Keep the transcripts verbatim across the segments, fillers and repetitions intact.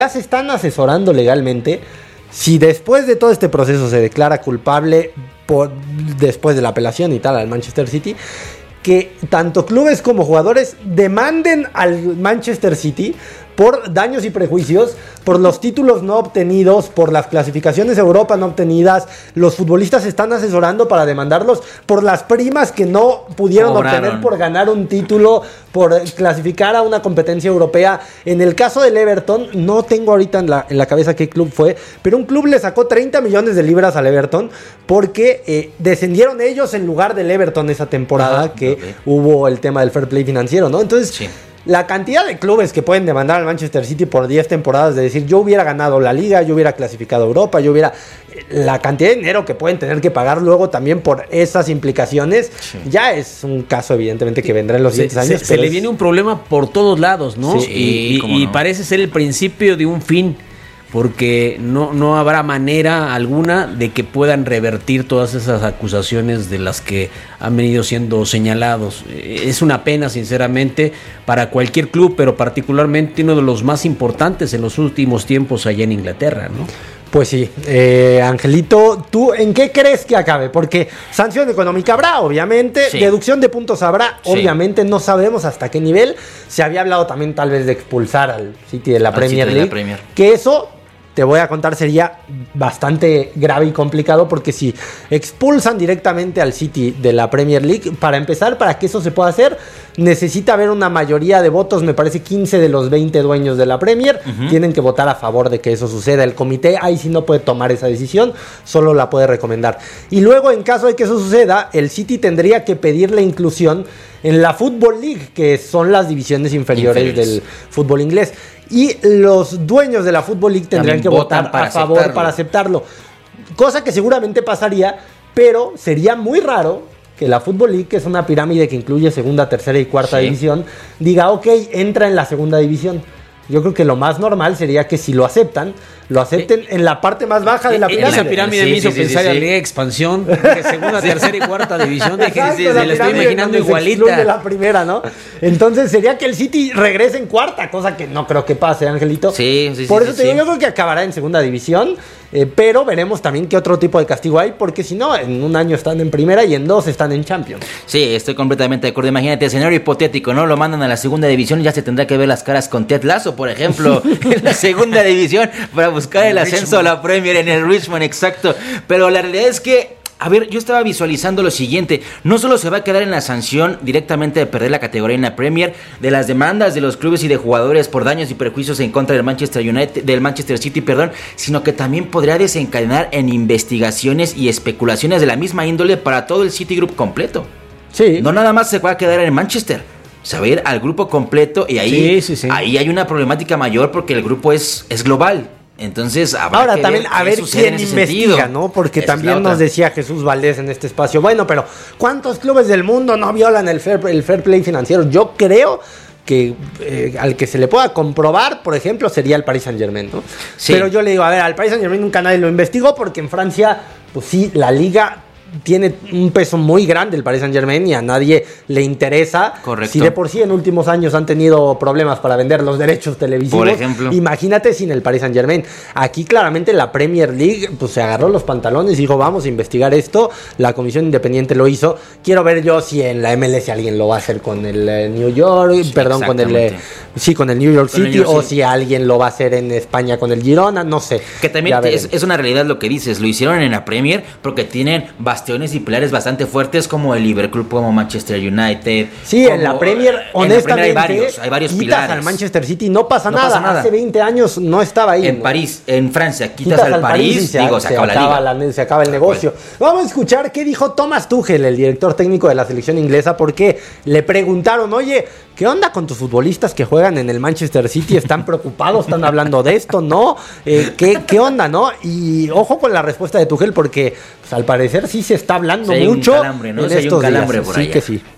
ya se están asesorando legalmente. Si después de todo este proceso se declara culpable por, después de la apelación y tal al Manchester City, que tanto clubes como jugadores demanden al Manchester City por daños y prejuicios, por los títulos no obtenidos, por las clasificaciones a Europa no obtenidas. Los futbolistas se están asesorando para demandarlos por las primas que no pudieron Cobraron. obtener por ganar un título, por clasificar a una competencia europea. En el caso del Everton, no tengo ahorita en la, en la cabeza qué club fue, pero un club le sacó treinta millones de libras al Everton porque eh, descendieron ellos en lugar del Everton esa temporada. Ajá, que okay. hubo el tema del fair play financiero, ¿no? Entonces... Sí. La cantidad de clubes que pueden demandar al Manchester City por diez temporadas, de decir, yo hubiera ganado la Liga, yo hubiera clasificado a Europa, yo hubiera... La cantidad de dinero que pueden tener que pagar luego también por esas implicaciones, sí. ya es un caso evidentemente que vendrá en los siguientes años. Se, se le es... viene un problema por todos lados, ¿no? Sí, y y no. parece ser el principio de un fin, porque no, no habrá manera alguna de que puedan revertir todas esas acusaciones de las que han venido siendo señalados. Es una pena, sinceramente, para cualquier club, pero particularmente uno de los más importantes en los últimos tiempos allá en Inglaterra, ¿no? Pues sí, eh, Angelito, ¿tú en qué crees que acabe? Porque sanción económica habrá, obviamente, sí. deducción de puntos habrá, sí. obviamente, no sabemos hasta qué nivel. Se había hablado también tal vez de expulsar al City de la al Premier League, de la Premier. Que eso... te voy a contar, sería bastante grave y complicado, porque si expulsan directamente al City de la Premier League, para empezar, para que eso se pueda hacer, necesita haber una mayoría de votos, me parece quince de los veinte dueños de la Premier, uh-huh. tienen que votar a favor de que eso suceda. El comité ahí sí no puede tomar esa decisión, solo la puede recomendar. Y luego, en caso de que eso suceda, el City tendría que pedir la inclusión en la Football League, que son las divisiones inferiores, inferiores. del fútbol inglés. Y los dueños de la Football League tendrían También que votar a favor aceptarlo. para aceptarlo. Cosa que seguramente pasaría, pero sería muy raro que la Football League, que es una pirámide que incluye segunda, tercera y cuarta sí. división, diga, ok, entra en la segunda división. Yo creo que lo más normal sería que si lo aceptan, lo acepten en la parte más baja de la pirámide. Esa pirámide sí, me hizo sí, pensar sí, en sí. Liga de Expansión, de segunda, tercera y cuarta división. De que Exacto, sí, sí, se la estoy imaginando igualita. De la primera, ¿no? Entonces sería que el City regrese en cuarta, cosa que no creo que pase, Angelito. Sí, sí, Por sí, eso te sí, digo, sí. yo creo que acabará en segunda división, eh, pero veremos también qué otro tipo de castigo hay, porque si no, en un año están en primera y en dos están en Champions. Sí, estoy completamente de acuerdo. Imagínate, escenario hipotético, ¿no? Lo mandan a la segunda división y ya se tendrá que ver las caras con Ted Lasso, por ejemplo, en la segunda división, para buscar el ascenso a la Premier en el Richmond, exacto. Pero la realidad es que, a ver, yo estaba visualizando lo siguiente: no solo se va a quedar en la sanción directamente de perder la categoría en la Premier, de las demandas de los clubes y de jugadores por daños y perjuicios en contra del Manchester United, del Manchester City, perdón, sino que también podría desencadenar en investigaciones y especulaciones de la misma índole para todo el City Group completo. Sí. No nada más se va a quedar en Manchester, se va a ir al grupo completo, y ahí, sí, sí, sí. ahí hay una problemática mayor porque el grupo es, es global. Entonces, habrá ahora que también ver a ver quién investiga, sentido. ¿no? Porque Esa también nos decía Jesús Valdés en este espacio, bueno, pero ¿cuántos clubes del mundo no violan el fair, el fair play financiero? Yo creo que eh, al que se le pueda comprobar, por ejemplo, sería el Paris Saint-Germain, ¿no? Sí. Pero yo le digo, a ver, al Paris Saint-Germain nunca nadie lo investigó, porque en Francia, pues sí, la liga tiene un peso muy grande el Paris Saint-Germain y a nadie le interesa. Correcto. Si de por sí en últimos años han tenido problemas para vender los derechos televisivos, por ejemplo, imagínate sin el Paris Saint-Germain. Aquí claramente la Premier League pues se agarró los pantalones y dijo, vamos a investigar esto. La comisión independiente lo hizo. Quiero ver yo si en la M L S alguien lo va a hacer con el eh, New York, sí, perdón, con el eh, sí, con el New York City, New York o City. Si alguien lo va a hacer en España con el Girona, no sé. Que también es, es una realidad lo que dices, lo hicieron en la Premier porque tienen bastiones y pilares bastante fuertes como el Liverpool, como Manchester United. Sí, como, en la Premier, honestamente, la Premier hay varios, hay varios quitas pilares. Al Manchester City, no pasa, no nada. pasa nada. Hace veinte años no estaba ahí. En ¿no? París, en Francia, quitas, quitas al, al París, París y se, digo, se, se acaba, acaba la liga. La, se acaba el negocio. Vamos a escuchar qué dijo Thomas Tuchel, el director técnico de la selección inglesa, porque le preguntaron, oye, ¿qué onda con tus futbolistas que juegan en el Manchester City? ¿Están preocupados? ¿Están hablando de esto? ¿No? Eh, ¿qué, ¿Qué onda, no? Y ojo con la respuesta de Tuchel, porque pues, al parecer sí se está hablando sí, mucho. Un calambre, ¿no? En sí, estos un calambre días. por Sí allá. que sí.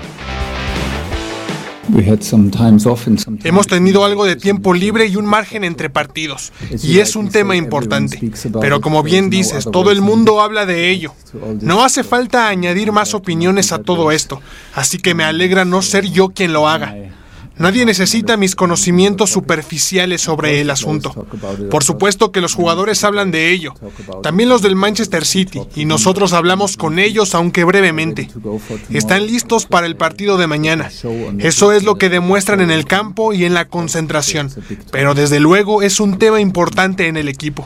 Hemos tenido algo de tiempo libre y un margen entre partidos, y es un tema importante. Pero como bien dices, todo el mundo habla de ello. No hace falta añadir más opiniones a todo esto, así que me alegra no ser yo quien lo haga. Nadie necesita mis conocimientos superficiales sobre el asunto. Por supuesto que los jugadores hablan de ello. También los del Manchester City, y nosotros hablamos con ellos, aunque brevemente. Están listos para el partido de mañana. Eso es lo que demuestran en el campo y en la concentración. Pero desde luego es un tema importante en el equipo.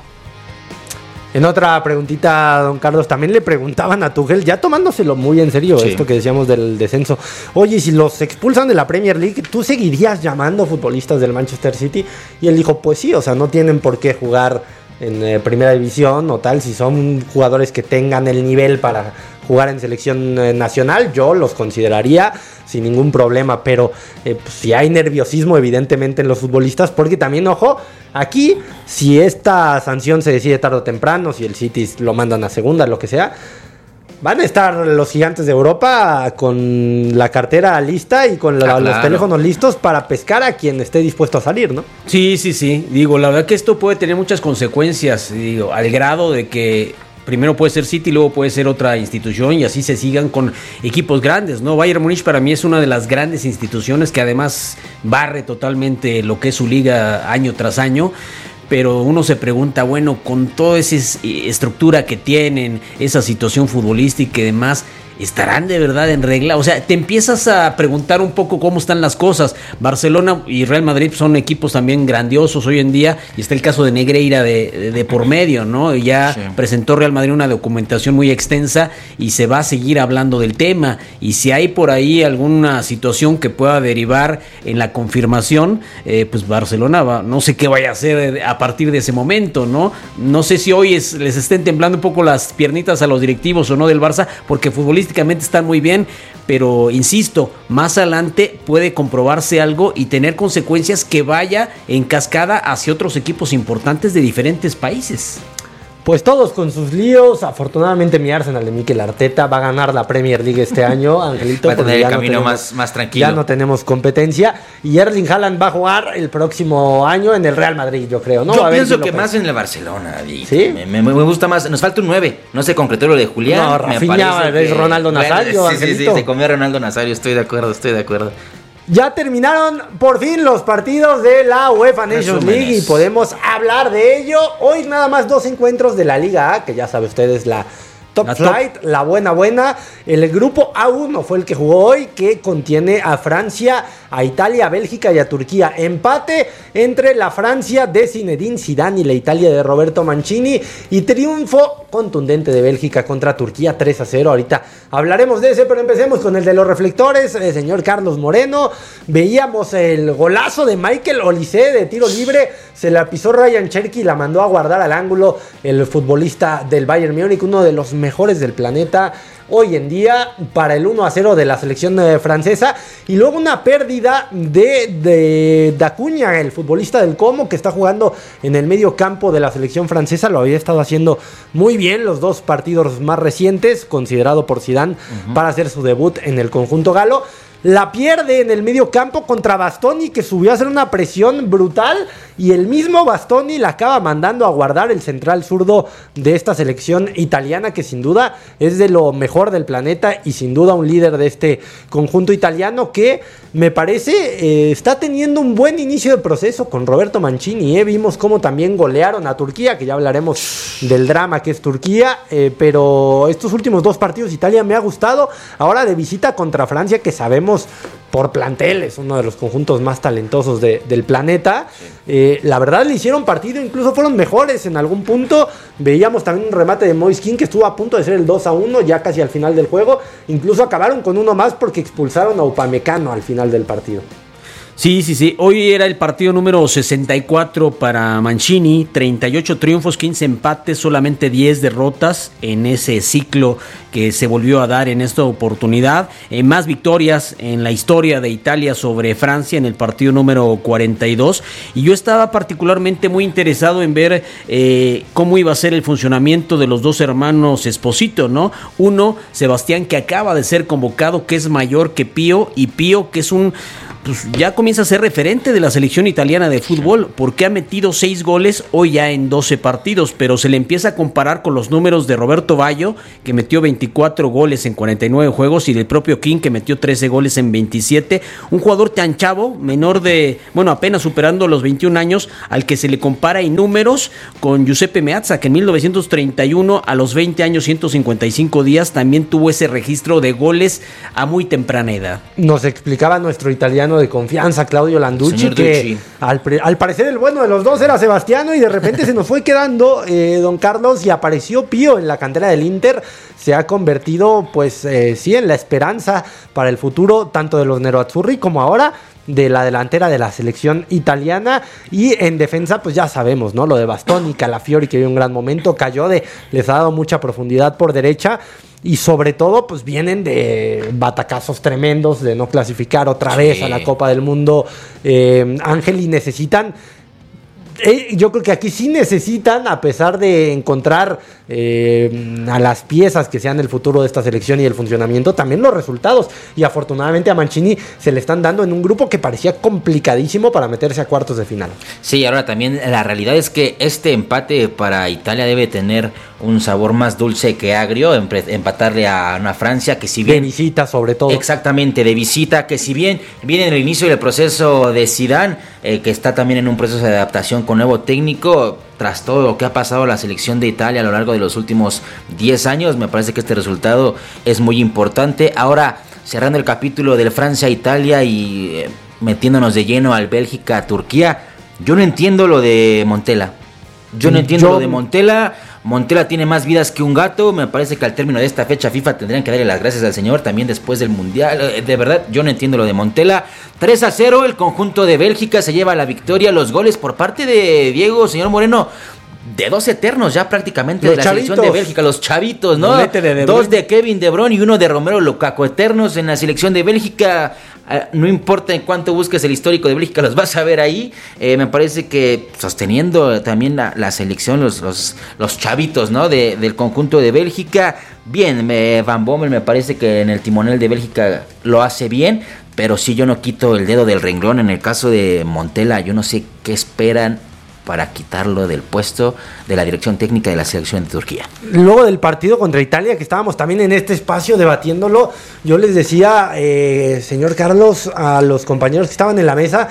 En otra preguntita, don Carlos, también le preguntaban a Tuchel, ya tomándoselo muy en serio, sí. Esto que decíamos del descenso. Oye, si los expulsan de la Premier League, ¿tú seguirías llamando futbolistas del Manchester City? Y él dijo, pues sí, o sea, no tienen por qué jugar en eh, primera división o tal. Si son jugadores que tengan el nivel para jugar en selección eh, nacional, yo los consideraría sin ningún problema. Pero eh, pues, si hay nerviosismo evidentemente en los futbolistas, porque también, ojo, aquí si esta sanción se decide tarde o temprano, si el City lo mandan a segunda, lo que sea, van a estar los gigantes de Europa con la cartera lista y con la, ah, claro. los teléfonos listos para pescar a quien esté dispuesto a salir, ¿no? Sí, sí, sí. Digo, la verdad que esto puede tener muchas consecuencias, digo, al grado de que primero puede ser City, luego puede ser otra institución y así se sigan con equipos grandes, ¿no? Bayern Múnich para mí es una de las grandes instituciones que además barre totalmente lo que es su liga año tras año. Pero uno se pregunta, bueno, con toda esa estructura que tienen, esa situación futbolística y demás, ¿estarán de verdad en regla? O sea, te empiezas a preguntar un poco cómo están las cosas. Barcelona y Real Madrid son equipos también grandiosos hoy en día, y está el caso de Negreira de, de, de por medio, ¿no? Ya sí. Presentó Real Madrid una documentación muy extensa y se va a seguir hablando del tema. Y si hay por ahí alguna situación que pueda derivar en la confirmación, eh, pues Barcelona va, no sé qué vaya a hacer a partir de ese momento, ¿no? No sé si hoy es, les estén temblando un poco las piernitas a los directivos o no del Barça, porque futbolista están muy bien, pero insisto, más adelante puede comprobarse algo y tener consecuencias que vaya en cascada hacia otros equipos importantes de diferentes países. Pues todos con sus líos. Afortunadamente mi Arsenal de Mikel Arteta va a ganar la Premier League este año, Angelito. Va a tener el ya camino no tenemos, más, más tranquilo. Ya no tenemos competencia. Y Erling Haaland va a jugar el próximo año en el Real Madrid, yo creo, ¿no? Yo a pienso ver si que lo más en el Barcelona. ¿Sí? Me, me, me gusta más. Nos falta un nueve. No se concretó lo de Julián. No, Rafinha es que... Ronaldo Nazario, bueno, sí, Angelito. sí, sí, se comió a Ronaldo Nazario. Estoy de acuerdo, estoy de acuerdo. Ya terminaron por fin los partidos de la UEFA Nations League y podemos hablar de ello. Hoy nada más dos encuentros de la Liga A, que ya sabe ustedes, la Top la Flight, top. la buena buena. El grupo A uno fue el que jugó hoy, que contiene a Francia, a Italia, a Bélgica y a Turquía. Empate entre la Francia de Zinedine Zidane y la Italia de Roberto Mancini. Y triunfo contundente de Bélgica contra Turquía, tres a cero. Ahorita hablaremos de ese, pero empecemos con el de los reflectores, el señor Carlos Moreno. Veíamos el golazo de Michael Olise de tiro libre. Se la pisó Ryan Cherki y la mandó a guardar al ángulo el futbolista del Bayern Múnich, uno de los mejores del planeta hoy en día, para el uno a cero de la selección eh, francesa. Y luego una pérdida de, de Dacuña, el futbolista del Como, que está jugando en el medio campo de la selección francesa. Lo había estado haciendo muy bien los dos partidos más recientes, considerado por Zidane uh-huh. para hacer su debut en el conjunto galo. La pierde en el medio campo contra Bastoni, que subió a hacer una presión brutal, y el mismo Bastoni la acaba mandando a guardar, el central zurdo de esta selección italiana, que sin duda es de lo mejor del planeta y sin duda un líder de este conjunto italiano, que me parece eh, está teniendo un buen inicio de proceso con Roberto Mancini. Eh. Vimos cómo también golearon a Turquía, que ya hablaremos del drama que es Turquía, eh, pero estos últimos dos partidos Italia me ha gustado. Ahora de visita contra Francia, que sabemos por plantel es uno de los conjuntos más talentosos de, del planeta. Sí. Eh, la verdad le hicieron partido, incluso fueron mejores en algún punto. Veíamos también un remate de Moise Kean que estuvo a punto de ser el dos a uno ya casi al final del juego. Incluso acabaron con uno más porque expulsaron a Upamecano al final del partido. Sí, sí, sí. Hoy era el partido número sesenta y cuatro para Mancini. treinta y ocho triunfos, quince empates, solamente diez derrotas en ese ciclo que se volvió a dar en esta oportunidad. Eh, más victorias en la historia de Italia sobre Francia en el partido número cuarenta y dos. Y yo estaba particularmente muy interesado en ver eh, cómo iba a ser el funcionamiento de los dos hermanos Esposito, ¿no? Uno, Sebastián, que acaba de ser convocado, que es mayor que Pío, y Pío, que es un pues ya comienza a ser referente de la selección italiana de fútbol, porque ha metido seis goles hoy ya en doce partidos, pero se le empieza a comparar con los números de Roberto Baggio, que metió veinticuatro goles en cuarenta y nueve juegos, y del propio King, que metió trece goles en veintisiete, un jugador tan chavo, menor de, bueno, apenas superando los veintiún años, al que se le compara en números con Giuseppe Meazza, que en mil novecientos treinta y uno, a los veinte años, ciento cincuenta y cinco días, también tuvo ese registro de goles a muy temprana edad. Nos explicaba nuestro italiano de confianza, Claudio Landucci, Señor que Ducci. al, pre- al parecer el bueno de los dos era Sebastiano, y de repente se nos fue quedando eh, don Carlos, y apareció Pío en la cantera del Inter. Se ha convertido, pues eh, sí, en la esperanza para el futuro, tanto de los Nerazzurri como ahora de la delantera de la selección italiana. Y en defensa, pues ya sabemos, ¿no? Lo de Bastoni, Calafiori, que vive un gran momento, Cayode les ha dado mucha profundidad por derecha. Y sobre todo, pues vienen de batacazos tremendos de no clasificar otra Sí. vez a la Copa del Mundo. Eh, Ángel, y necesitan... Eh, yo creo que aquí sí necesitan, a pesar de encontrar eh, a las piezas que sean el futuro de esta selección y el funcionamiento, también los resultados. Y afortunadamente a Mancini se le están dando en un grupo que parecía complicadísimo para meterse a cuartos de final. Sí, ahora también la realidad es que este empate para Italia debe tener un sabor más dulce que agrio, empatarle a una Francia que si bien... De visita sobre todo. Exactamente, de visita, que si bien viene en el inicio del proceso de Zidane, eh, que está también en un proceso de adaptación con nuevo técnico, tras todo lo que ha pasado la selección de Italia a lo largo de los últimos diez años, me parece que este resultado es muy importante. Ahora, cerrando el capítulo del Francia-Italia y eh, metiéndonos de lleno al Bélgica-Turquía, yo no entiendo lo de Montella. Yo no entiendo Yo... lo de Montella. Montella tiene más vidas que un gato. Me parece que al término de esta fecha FIFA tendrían que darle las gracias al señor también después del Mundial. De verdad, yo no entiendo lo de Montella. tres a cero, el conjunto de Bélgica se lleva la victoria. Los goles por parte de Diego, señor Moreno, de dos eternos ya prácticamente Los de la chavitos. selección de Bélgica, los chavitos, ¿no? De de Dos de Kevin De Bruyne y uno de Romero Lukaku, eternos en la selección de Bélgica. Uh, no importa en cuánto busques el histórico de Bélgica, los vas a ver ahí. Eh, me parece que sosteniendo también la, la selección, los, los, los chavitos, ¿no? De, del conjunto de Bélgica. Bien, eh, Van Bommel me parece que en el timonel de Bélgica lo hace bien, pero sí yo no quito el dedo del renglón. En el caso de Montella, yo no sé qué esperan para quitarlo del puesto de la dirección técnica de la selección de Turquía. Luego del partido contra Italia, que estábamos también en este espacio debatiéndolo, yo les decía, eh, señor Carlos, a los compañeros que estaban en la mesa,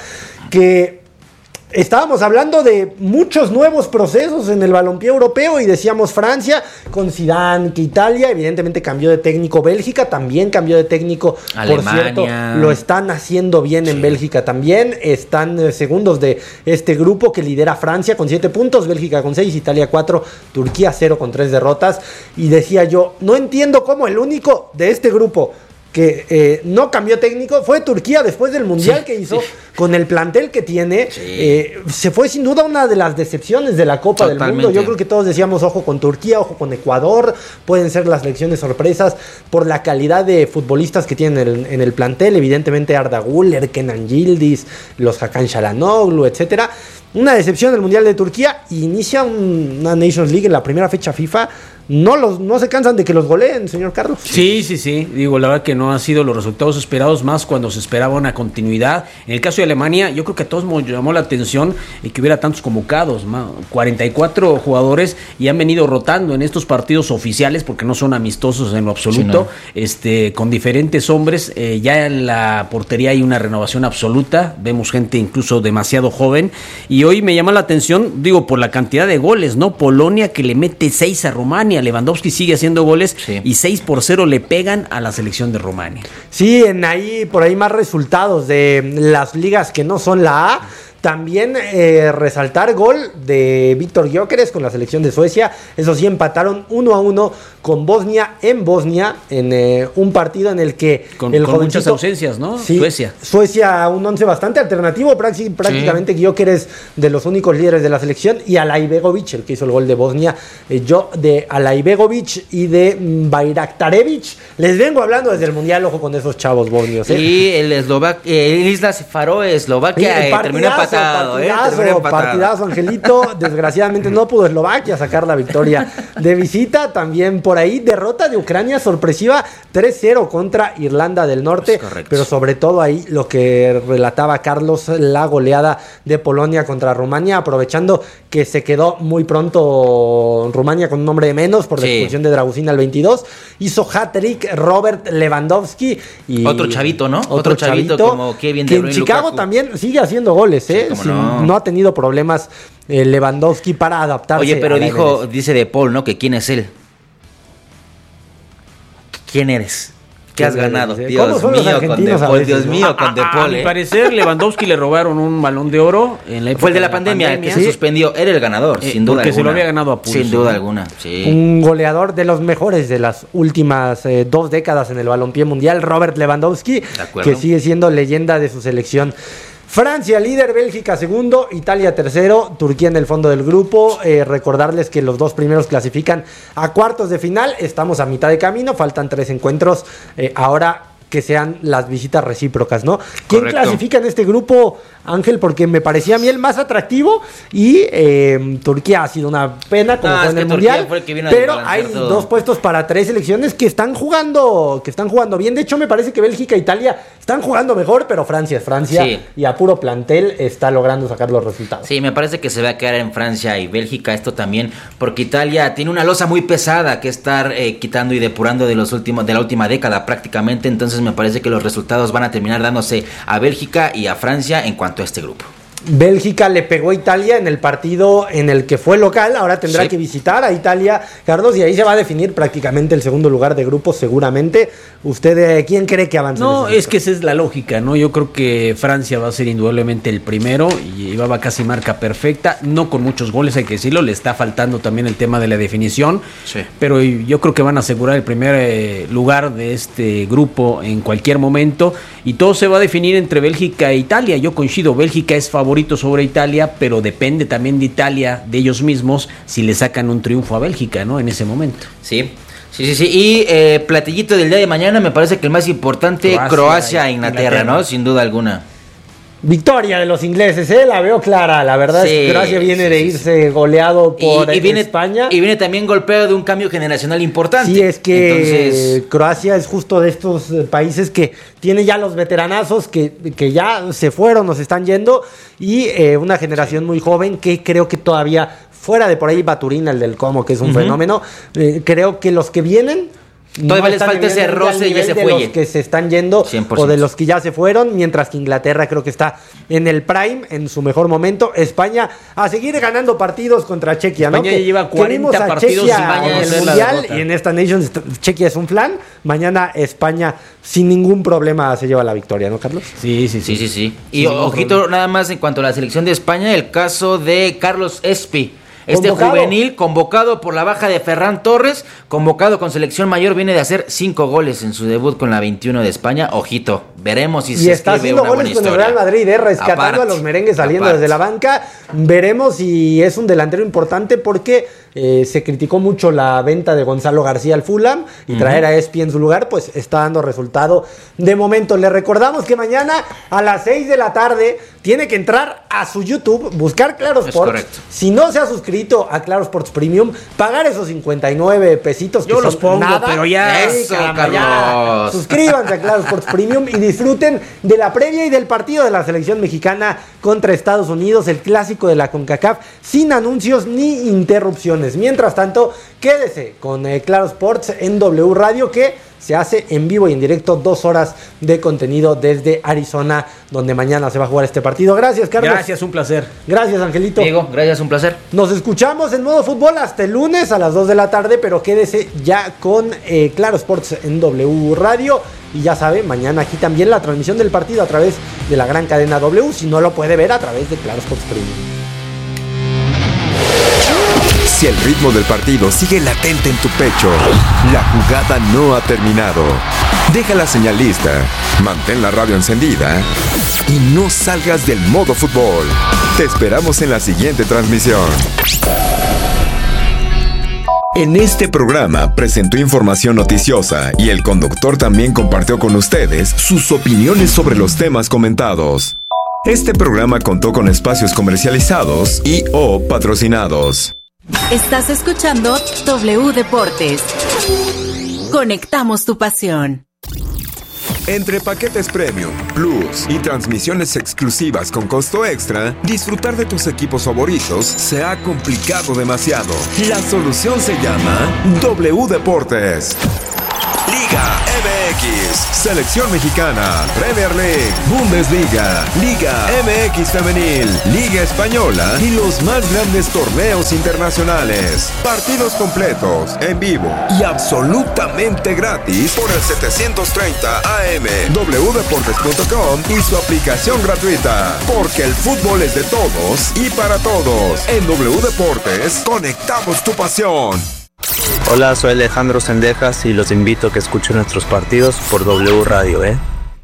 que estábamos hablando de muchos nuevos procesos en el balompié europeo, y decíamos Francia con Zidane, que Italia evidentemente cambió de técnico, Bélgica también cambió de técnico, Alemania. por cierto, lo están haciendo bien sí. En Bélgica también, están eh, segundos de este grupo que lidera Francia con siete puntos, Bélgica con seis, Italia cuatro, Turquía cero con tres derrotas, y decía yo, no entiendo cómo el único de este grupo que eh, no cambió técnico fue Turquía después del Mundial sí, que hizo, sí. Con el plantel que tiene, sí. eh, se fue sin duda una de las decepciones de la Copa Totalmente. Del Mundo. Yo creo que todos decíamos ojo con Turquía, ojo con Ecuador, pueden ser las selecciones sorpresas por la calidad de futbolistas que tienen en el, en el plantel, evidentemente Arda Güler, Kenan Yildiz, los Hakan Çalhanoğlu, etcétera. Una decepción del Mundial de Turquía, y inicia un, una Nations League en la primera fecha FIFA. No, los, no se cansan de que los goleen, señor Carlos. Sí, sí, sí. Digo, la verdad que no han sido los resultados esperados, más cuando se esperaba una continuidad. En el caso de Alemania, yo creo que a todos nos llamó la atención que hubiera tantos convocados, cuarenta y cuatro jugadores, y han venido rotando en estos partidos oficiales, porque no son amistosos en lo absoluto, sí, no. este, con diferentes hombres. Eh, ya en la portería hay una renovación absoluta, vemos gente incluso demasiado joven, y hoy me llama la atención, digo, por la cantidad de goles, ¿no? Polonia, que le mete seis a Rumania, Lewandowski sigue haciendo goles, sí. Y seis por cero le pegan a la selección de Rumania. Sí, en ahí por ahí más resultados de las ligas que no son la A. También eh, resaltar gol de Víctor Gyökeres con la selección de Suecia. Eso sí, empataron uno a uno con Bosnia en Bosnia, en eh, un partido en el que con, el con muchas ausencias, ¿no? Sí, Suecia. Suecia, un once bastante alternativo, prácticamente sí. Gyökeres de los únicos líderes de la selección, y Alaibegovic, el que hizo el gol de Bosnia. Eh, yo de Alaibegovic y de Bayraktarevic les vengo hablando desde el Mundial, ojo con esos chavos bosnios. ¿eh? Y el Eslovaquia, el Islas Faroe, Eslovaquia, eh, terminó empatado, ¿eh? partidazo, partidazo, Angelito. Desgraciadamente no pudo Eslovaquia sacar la victoria de visita. También por ahí, derrota de Ucrania sorpresiva, tres cero contra Irlanda del Norte. Pero sobre todo ahí lo que relataba Carlos, la goleada de Polonia contra Rumania, aprovechando que se quedó muy pronto Rumania con un hombre de menos por la sí. expulsión de Dragusin al veintidós. Hizo hat-trick Robert Lewandowski. Y otro chavito, ¿no? Otro, otro chavito, chavito como Kevin De Bruyne. En Chicago Lukaku. También sigue haciendo goles, ¿eh? Sí, Sin, no. no ha tenido problemas eh, Lewandowski para adaptarse. Oye, pero dijo, M L S. Dice De Paul, ¿no? Que quién es él. ¿Quién eres? ¿Qué has ganado? ¿Eh? Dios mío, con De Paul, veces, Dios ¿no? mío, con a, De Paul. A, a ¿eh? mi parecer, Lewandowski le robaron un balón de oro en la época Fue el de la, de la pandemia, pandemia, que se suspendió. Era el ganador, eh, sin duda porque alguna. se lo había ganado a pulso. Sin duda alguna, sí. Un goleador de los mejores de las últimas eh, dos décadas en el balompié mundial, Robert Lewandowski, que sigue siendo leyenda de su selección. Francia líder, Bélgica segundo, Italia tercero, Turquía en el fondo del grupo. Eh, recordarles que los dos primeros clasifican a cuartos de final. Estamos a mitad de camino, faltan tres encuentros. Eh, ahora que sean las visitas recíprocas, ¿no? ¿Quién Correcto. clasifica en este grupo, Ángel? Porque me parecía a mí el más atractivo y eh, Turquía ha sido una pena como no, fue en el Mundial, el pero hay todo. dos puestos para tres selecciones que están jugando que están jugando bien. De hecho, me parece que Bélgica e Italia están jugando mejor, pero Francia es Francia sí. y a puro plantel está logrando sacar los resultados. Sí, me parece que se va a quedar en Francia y Bélgica esto también, porque Italia tiene una losa muy pesada que estar eh, quitando y depurando de los últimos de la última década prácticamente. Entonces me parece que los resultados van a terminar dándose a Bélgica y a Francia en cuanto a este grupo. Bélgica le pegó a Italia en el partido en el que fue local, ahora tendrá sí. que visitar a Italia, Carlos, y ahí se va a definir prácticamente el segundo lugar de grupo seguramente. ¿Usted eh, quién cree que avance? No, es que esa es la lógica, ¿no? Yo creo que Francia va a ser indudablemente el primero y llevaba casi marca perfecta, no con muchos goles, hay que decirlo, le está faltando también el tema de la definición, sí. pero yo creo que van a asegurar el primer eh, lugar de este grupo en cualquier momento y todo se va a definir entre Bélgica e Italia. Yo coincido, Bélgica es favorito sobre Italia, pero depende también de Italia, de ellos mismos, si le sacan un triunfo a Bélgica, ¿no? En ese momento. Sí, sí, sí, sí. Y eh, platillito del día de mañana, me parece que el más importante, Croacia, Croacia Inglaterra, Inglaterra, ¿no? Sin duda alguna. Victoria de los ingleses, ¿eh? La veo clara. La verdad sí, es que Croacia viene sí, de irse sí. goleado por y, y viene, España. Y viene también golpeado de un cambio generacional importante. Sí, es que Entonces... Croacia es justo de estos países que tiene ya los veteranazos que, que ya se fueron, nos están yendo. Y eh, una generación muy joven que creo que todavía, fuera de por ahí Baturín, el del Como, que es un uh-huh. fenómeno, eh, creo que los que vienen... Todavía no les falta ese roce y ese fuelle. De los que se están yendo cien por ciento. O de los que ya se fueron, mientras que Inglaterra creo que está en el prime, en su mejor momento. España a seguir ganando partidos contra Chequia, España ¿no? ya que lleva cuarenta partidos Chequia en el Mundial y en esta Nations Chequia es un flan. Mañana España sin ningún problema se lleva la victoria, ¿no, Carlos? Sí, sí, sí, sí, sí. Y sí, ojito problema. Nada más en cuanto a la selección de España, el caso de Carlos Espi. Este convocado. Juvenil, convocado por la baja de Ferran Torres, convocado con selección mayor, viene de hacer cinco goles en su debut con la veintiuno de España. Ojito, veremos si y se está haciendo una goles con el Real Madrid, eh, rescatando aparte, a los merengues saliendo aparte. desde la banca. Veremos si es un delantero importante porque eh, se criticó mucho la venta de Gonzalo García al Fulham y uh-huh. traer a Espi en su lugar, pues está dando resultado de momento. Le recordamos que mañana a las seis de la tarde tiene que entrar a su YouTube, buscar Claro Sports. Si no se ha suscrito a Claro Sports Premium, pagar esos cincuenta y nueve pesitos. Yo que los son pongo, nada. pero ya. Eso, caramba, ya. Suscríbanse a Claro Sports Premium y disfruten de la previa y del partido de la selección mexicana contra Estados Unidos, el clásico de la CONCACAF, sin anuncios ni interrupciones. Mientras tanto, quédese con eh, Claro Sports en W Radio, que se hace en vivo y en directo, dos horas de contenido desde Arizona, donde mañana se va a jugar este partido. Gracias, Carlos. Gracias, un placer. Gracias, Angelito. Diego, gracias, un placer. Nos escuchamos en modo fútbol hasta el lunes a las dos de la tarde, pero quédese ya con eh, Claro Sports en W Radio. Y ya sabe, mañana aquí también la transmisión del partido a través de la gran cadena W, si no lo puede ver a través de Claro Sports Premium. Si el ritmo del partido sigue latente en tu pecho, la jugada no ha terminado. Deja la señal lista, mantén la radio encendida y no salgas del modo fútbol. Te esperamos en la siguiente transmisión. En este programa presentó información noticiosa y el conductor también compartió con ustedes sus opiniones sobre los temas comentados. Este programa contó con espacios comercializados y o patrocinados. Estás escuchando W Deportes. Conectamos tu pasión. Entre paquetes Premium, Plus y transmisiones exclusivas con costo extra, disfrutar de tus equipos favoritos se ha complicado demasiado. La solución se llama W Deportes. Liga M X, Selección Mexicana, Premier League, Bundesliga, Liga M X Femenil, Liga Española y los más grandes torneos internacionales. Partidos completos, en vivo y absolutamente gratis por el setecientos treinta A M, w deportes punto com y su aplicación gratuita. Porque el fútbol es de todos y para todos. En W Deportes, conectamos tu pasión. Hola, soy Alejandro Sendejas y los invito a que escuchen nuestros partidos por W Radio, ¿eh?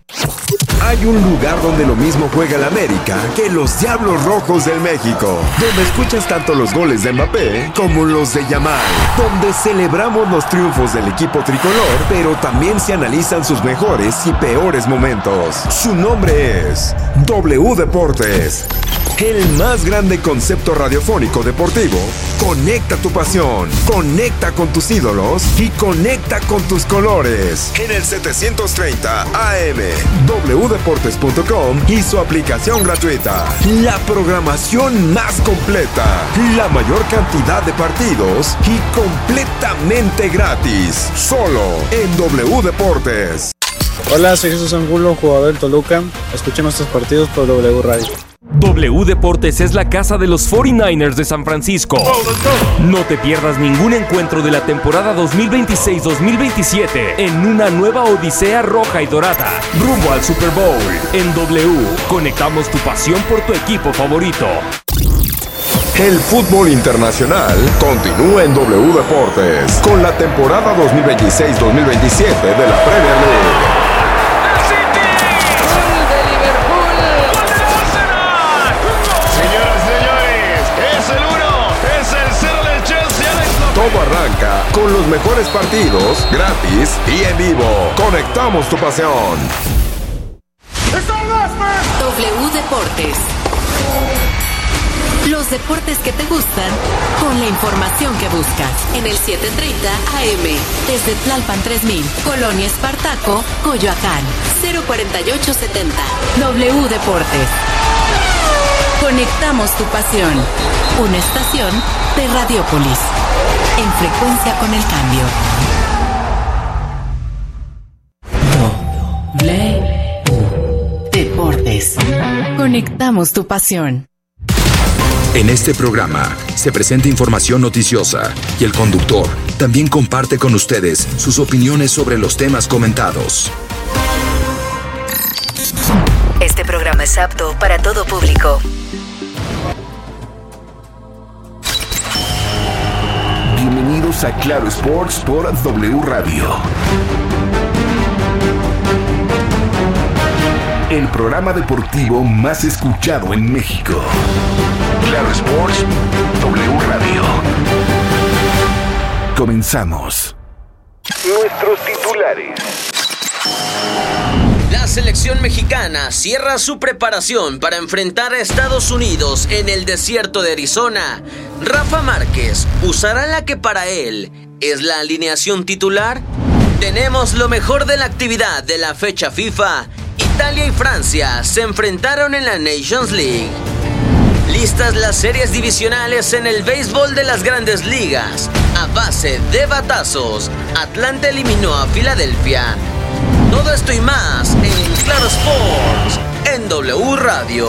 Hay un lugar donde lo mismo juega el América que los Diablos Rojos del México, donde escuchas tanto los goles de Mbappé como los de Yamal, donde celebramos los triunfos del equipo tricolor, pero también se analizan sus mejores y peores momentos. Su nombre es W Deportes. El más grande concepto radiofónico deportivo. Conecta tu pasión, conecta con tus ídolos y conecta con tus colores. En el setecientos treinta A M, w deportes punto com y su aplicación gratuita. La programación más completa, la mayor cantidad de partidos y completamente gratis. Solo en W Deportes. Hola, soy Jesús Angulo, jugador del Toluca. Escuchen nuestros partidos por W Radio. W Deportes es la casa de los cuarenta y nueve ers de San Francisco. No te pierdas ningún encuentro de la temporada dos mil veintiséis dos mil veintisiete en una nueva odisea roja y dorada, rumbo al Super Bowl. En W, conectamos tu pasión por tu equipo favorito. El fútbol internacional continúa en W Deportes con la temporada dos mil veintiséis dos mil veintisiete de la Premier League. Todo arranca con los mejores partidos, gratis y en vivo. Conectamos tu pasión. W Deportes. Los deportes que te gustan con la información que buscas. En el setecientos treinta A M, desde Tlalpan tres mil, Colonia Espartaco, Coyoacán, cero cuarenta y ocho setenta. W Deportes. Conectamos tu pasión. Una estación de Radiópolis. En frecuencia con el cambio. W Deportes. Conectamos tu pasión. En este programa se presenta información noticiosa y el conductor también comparte con ustedes sus opiniones sobre los temas comentados. Este programa es apto para todo público. Bienvenidos a Claro Sports por W Radio. El programa deportivo más escuchado en México. Claro Sports, W Radio. Comenzamos. Nuestros titulares. La selección mexicana cierra su preparación para enfrentar a Estados Unidos en el desierto de Arizona. Rafa Márquez usará la que para él es la alineación titular. Tenemos lo mejor de la actividad de la fecha FIFA. Italia y Francia se enfrentaron en la Nations League. Listas las series divisionales en el béisbol de las Grandes Ligas. A base de batazos, Atlanta eliminó a Filadelfia. Todo esto y más en Claro Sports, en W Radio.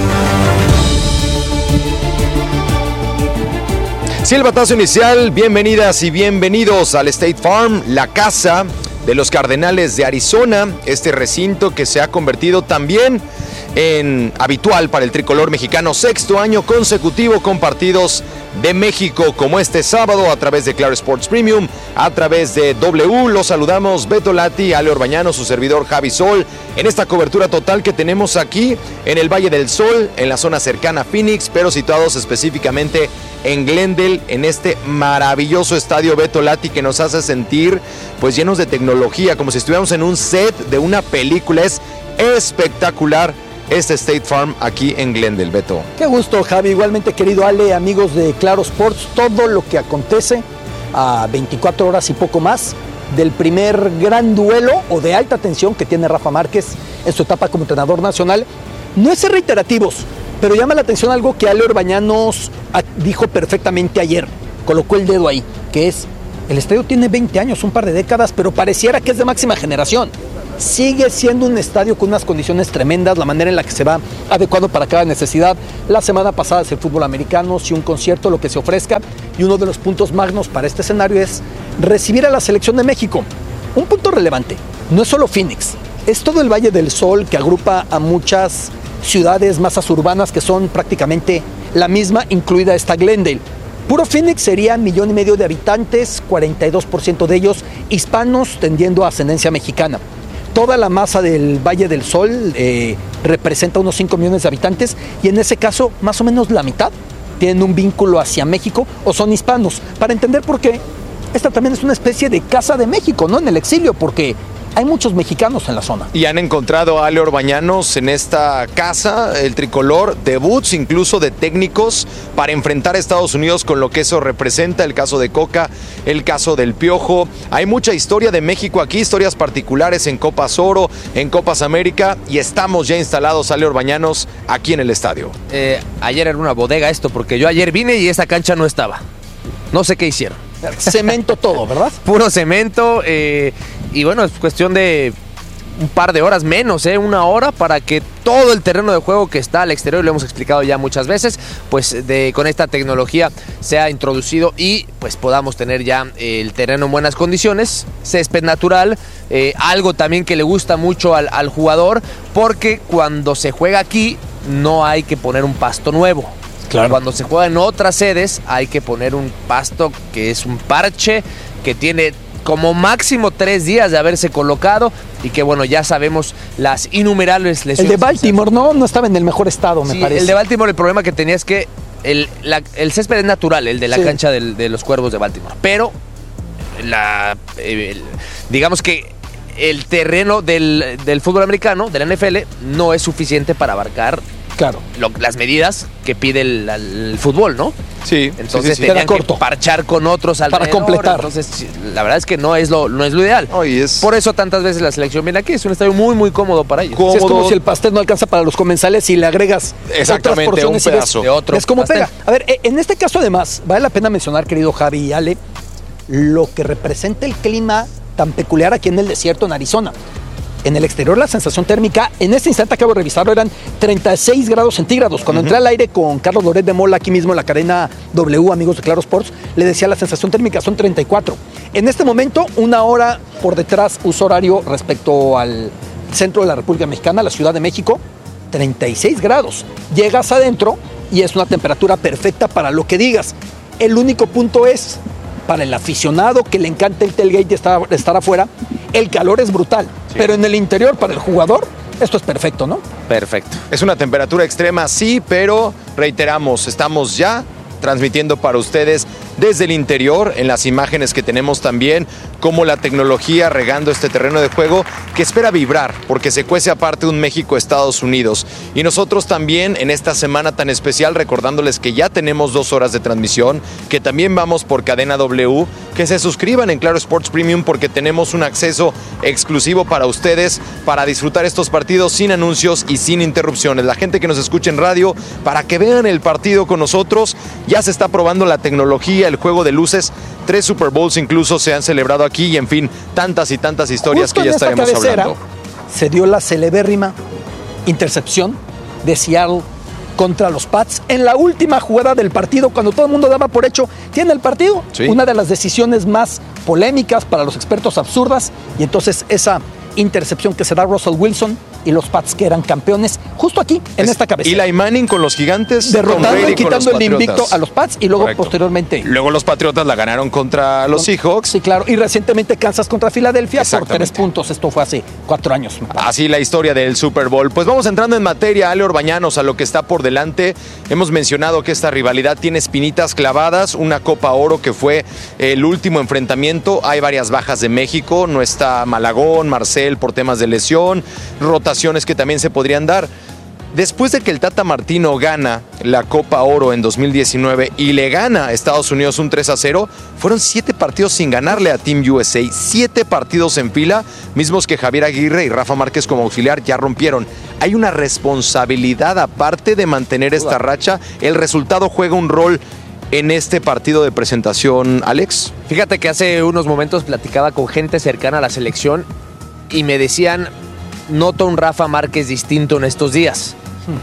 Silbatazo inicial, bienvenidas y bienvenidos al State Farm, la casa de los Cardenales de Arizona, este recinto que se ha convertido también en habitual para el tricolor mexicano, sexto año consecutivo con partidos de México como este sábado a través de Claro Sports Premium, a través de W. Los saludamos Beto Lati, Ale Orbañano, su servidor Javi Sol, en esta cobertura total que tenemos aquí en el Valle del Sol, en la zona cercana a Phoenix, pero situados específicamente en Glendale, en este maravilloso estadio Beto Lati que nos hace sentir pues llenos de tecnología, como si estuviéramos en un set de una película. Es espectacular este State Farm aquí en Glendale, Beto. Qué gusto, Javi. Igualmente, querido Ale, amigos de Claro Sports, todo lo que acontece a veinticuatro horas y poco más del primer gran duelo o de alta tensión que tiene Rafa Márquez en su etapa como entrenador nacional. No es ser reiterativos, pero llama la atención algo que Ale Orbañanos dijo perfectamente ayer, colocó el dedo ahí, que es, el estadio tiene veinte años, un par de décadas, pero pareciera que es de máxima generación. Sigue siendo un estadio con unas condiciones tremendas, la manera en la que se va adecuando para cada necesidad. La semana pasada es el fútbol americano, si un concierto, lo que se ofrezca, y uno de los puntos magnos para este escenario es recibir a la selección de México. Un punto relevante, no es solo Phoenix, es todo el Valle del Sol que agrupa a muchas ciudades, masas urbanas que son prácticamente la misma, incluida esta Glendale. Puro Phoenix sería millón y medio de habitantes, cuarenta y dos por ciento de ellos hispanos tendiendo a ascendencia mexicana. Toda la masa del Valle del Sol eh, representa unos cinco millones de habitantes y en ese caso más o menos la mitad tienen un vínculo hacia México o son hispanos. Para entender por qué, esta también es una especie de casa de México, ¿no? En el exilio, porque hay muchos mexicanos en la zona. Y han encontrado a Ale Orbañanos en esta casa, el tricolor, debuts incluso de técnicos para enfrentar a Estados Unidos con lo que eso representa, el caso de Coca, el caso del Piojo. Hay mucha historia de México aquí, historias particulares en Copas Oro, en Copas América, y estamos ya instalados, Ale Orbañanos, aquí en el estadio. Eh, ayer era una bodega esto, porque yo ayer vine y esta cancha no estaba. No sé qué hicieron. Cemento todo, ¿verdad? Puro cemento, eh, y bueno, es cuestión de un par de horas menos, ¿eh? Una hora para que todo el terreno de juego que está al exterior, lo hemos explicado ya muchas veces, pues de, con esta tecnología sea introducido y pues podamos tener ya el terreno en buenas condiciones, césped natural, eh, algo también que le gusta mucho al, al jugador, porque cuando se juega aquí no hay que poner un pasto nuevo. Claro. Cuando se juega en otras sedes hay que poner un pasto que es un parche, que tiene como máximo tres días de haberse colocado y que bueno, ya sabemos las innumerables lesiones. El de Baltimore no, no estaba en el mejor estado, me sí, parece. El de Baltimore, el problema que tenía es que el, la, el césped es natural, el de la sí. cancha del, de los Cuervos de Baltimore, pero la, el, digamos que el terreno del, del fútbol americano, de la N F L, no es suficiente para abarcar Claro. Lo, las medidas que pide el, el fútbol, ¿no? Sí. Entonces sí, sí, sí. tenían que parchar con otros alrededor. Para completar. Entonces, la verdad es que no es lo, no es lo ideal. Oh, es... Por eso tantas veces la selección viene aquí. Es un estadio muy, muy cómodo para ellos. Sí, es como si el pastel no alcanza para los comensales y le agregas exactamente otras porciones un pedazo. Y ves, de otro es como pastel. pega. A ver, en este caso además, vale la pena mencionar, querido Javi y Ale, lo que representa el clima tan peculiar aquí en el desierto en Arizona. En el exterior la sensación térmica, en este instante acabo de revisarlo, eran treinta y seis grados centígrados. Cuando uh-huh. entré al aire con Carlos Loret de Mola, aquí mismo en la cadena W, amigos de Claro Sports, le decía la sensación térmica, son treinta y cuatro. En este momento, una hora por detrás, uso horario respecto al centro de la República Mexicana, la Ciudad de México, treinta y seis grados. Llegas adentro y es una temperatura perfecta para lo que digas. El único punto es, para el aficionado que le encanta el tailgate y estar, estar afuera, el calor es brutal. Sí. Pero en el interior, para el jugador, esto es perfecto, ¿no? Perfecto. Es una temperatura extrema, sí, pero reiteramos, estamos ya transmitiendo para ustedes desde el interior, en las imágenes que tenemos también, como la tecnología regando este terreno de juego que espera vibrar, porque se cuece aparte un México-Estados Unidos. Y nosotros también en esta semana tan especial, recordándoles que ya tenemos dos horas de transmisión, que también vamos por cadena W, que se suscriban en Claro Sports Premium porque tenemos un acceso exclusivo para ustedes, para disfrutar estos partidos sin anuncios y sin interrupciones. La gente que nos escucha en radio, para que vean el partido con nosotros, ya se está probando la tecnología, el juego de luces. Tres Super Bowls incluso se han celebrado aquí y en fin, tantas y tantas historias Justo que ya en esta estaremos cabecera, hablando. Se dio la celebérrima intercepción de Seattle contra los Pats en la última jugada del partido, cuando todo el mundo daba por hecho, tiene el partido, sí. Una de las decisiones más polémicas, para los expertos absurdas, y entonces esa intercepción que se da Russell Wilson y los Pats que eran campeones, justo aquí, en es esta cabeza. Eli Manning con los Gigantes, derrotando y quitando el invicto a los Pats, y luego correcto. Posteriormente. Luego los Patriotas la ganaron contra los Seahawks. Sí, claro, y recientemente Kansas contra Filadelfia por tres puntos, esto fue hace cuatro años. Así la historia del Super Bowl. Pues vamos entrando en materia, Ale Orbañanos, a lo que está por delante. Hemos mencionado que esta rivalidad tiene espinitas clavadas, una Copa Oro que fue el último enfrentamiento. Hay varias bajas de México, no está Malagón, Marcel por temas de lesión, rotaciones que también se podrían dar. después de que el Tata Martino gana la Copa Oro en dos mil diecinueve y le gana a Estados Unidos un tres a cero, fueron siete partidos sin ganarle a Team U S A, siete partidos en fila, mismos que Javier Aguirre y Rafa Márquez como auxiliar ya rompieron. Hay una responsabilidad aparte de mantener esta racha. El resultado juega un rol en este partido de presentación, Alex. Fíjate que hace unos momentos platicaba con gente cercana a la selección y me decían, noto un Rafa Márquez distinto en estos días.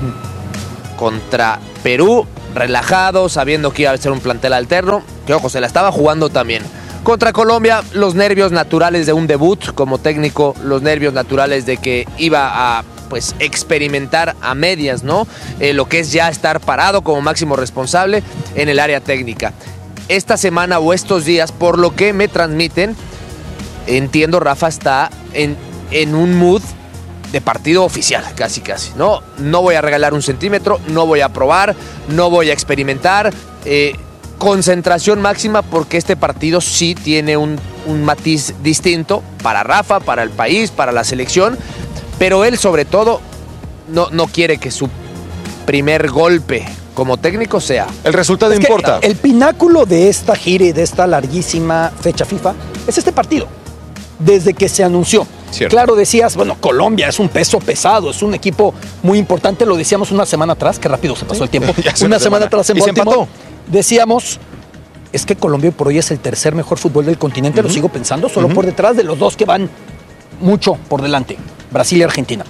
Contra Perú, relajado, sabiendo que iba a ser un plantel alterno, que ojo, se la estaba jugando también. Contra Colombia, los nervios naturales de un debut como técnico, los nervios naturales de que iba a pues experimentar a medias, ¿no? Eh, lo que es ya estar parado como máximo responsable en el área técnica. Esta semana o estos días, por lo que me transmiten, entiendo, Rafa está en, en un mood de partido oficial, casi casi, ¿no? No voy a regalar un centímetro, no voy a probar, no voy a experimentar. Eh, concentración máxima porque este partido sí tiene un, un matiz distinto para Rafa, para el país, para la selección, pero él sobre todo no, no quiere que su primer golpe como técnico sea. El resultado es importa. El pináculo de esta gira y de esta larguísima fecha FIFA es este partido, desde que se anunció. Cierto. Claro, decías, bueno, Colombia es un peso pesado, es un equipo muy importante, lo decíamos una semana atrás, qué rápido se pasó sí. el tiempo, una, una semana atrás en Baltimore, decíamos, es que Colombia por hoy es el tercer mejor fútbol del continente, uh-huh. lo sigo pensando, solo uh-huh. por detrás de los dos que van mucho por delante, Brasil y Argentina.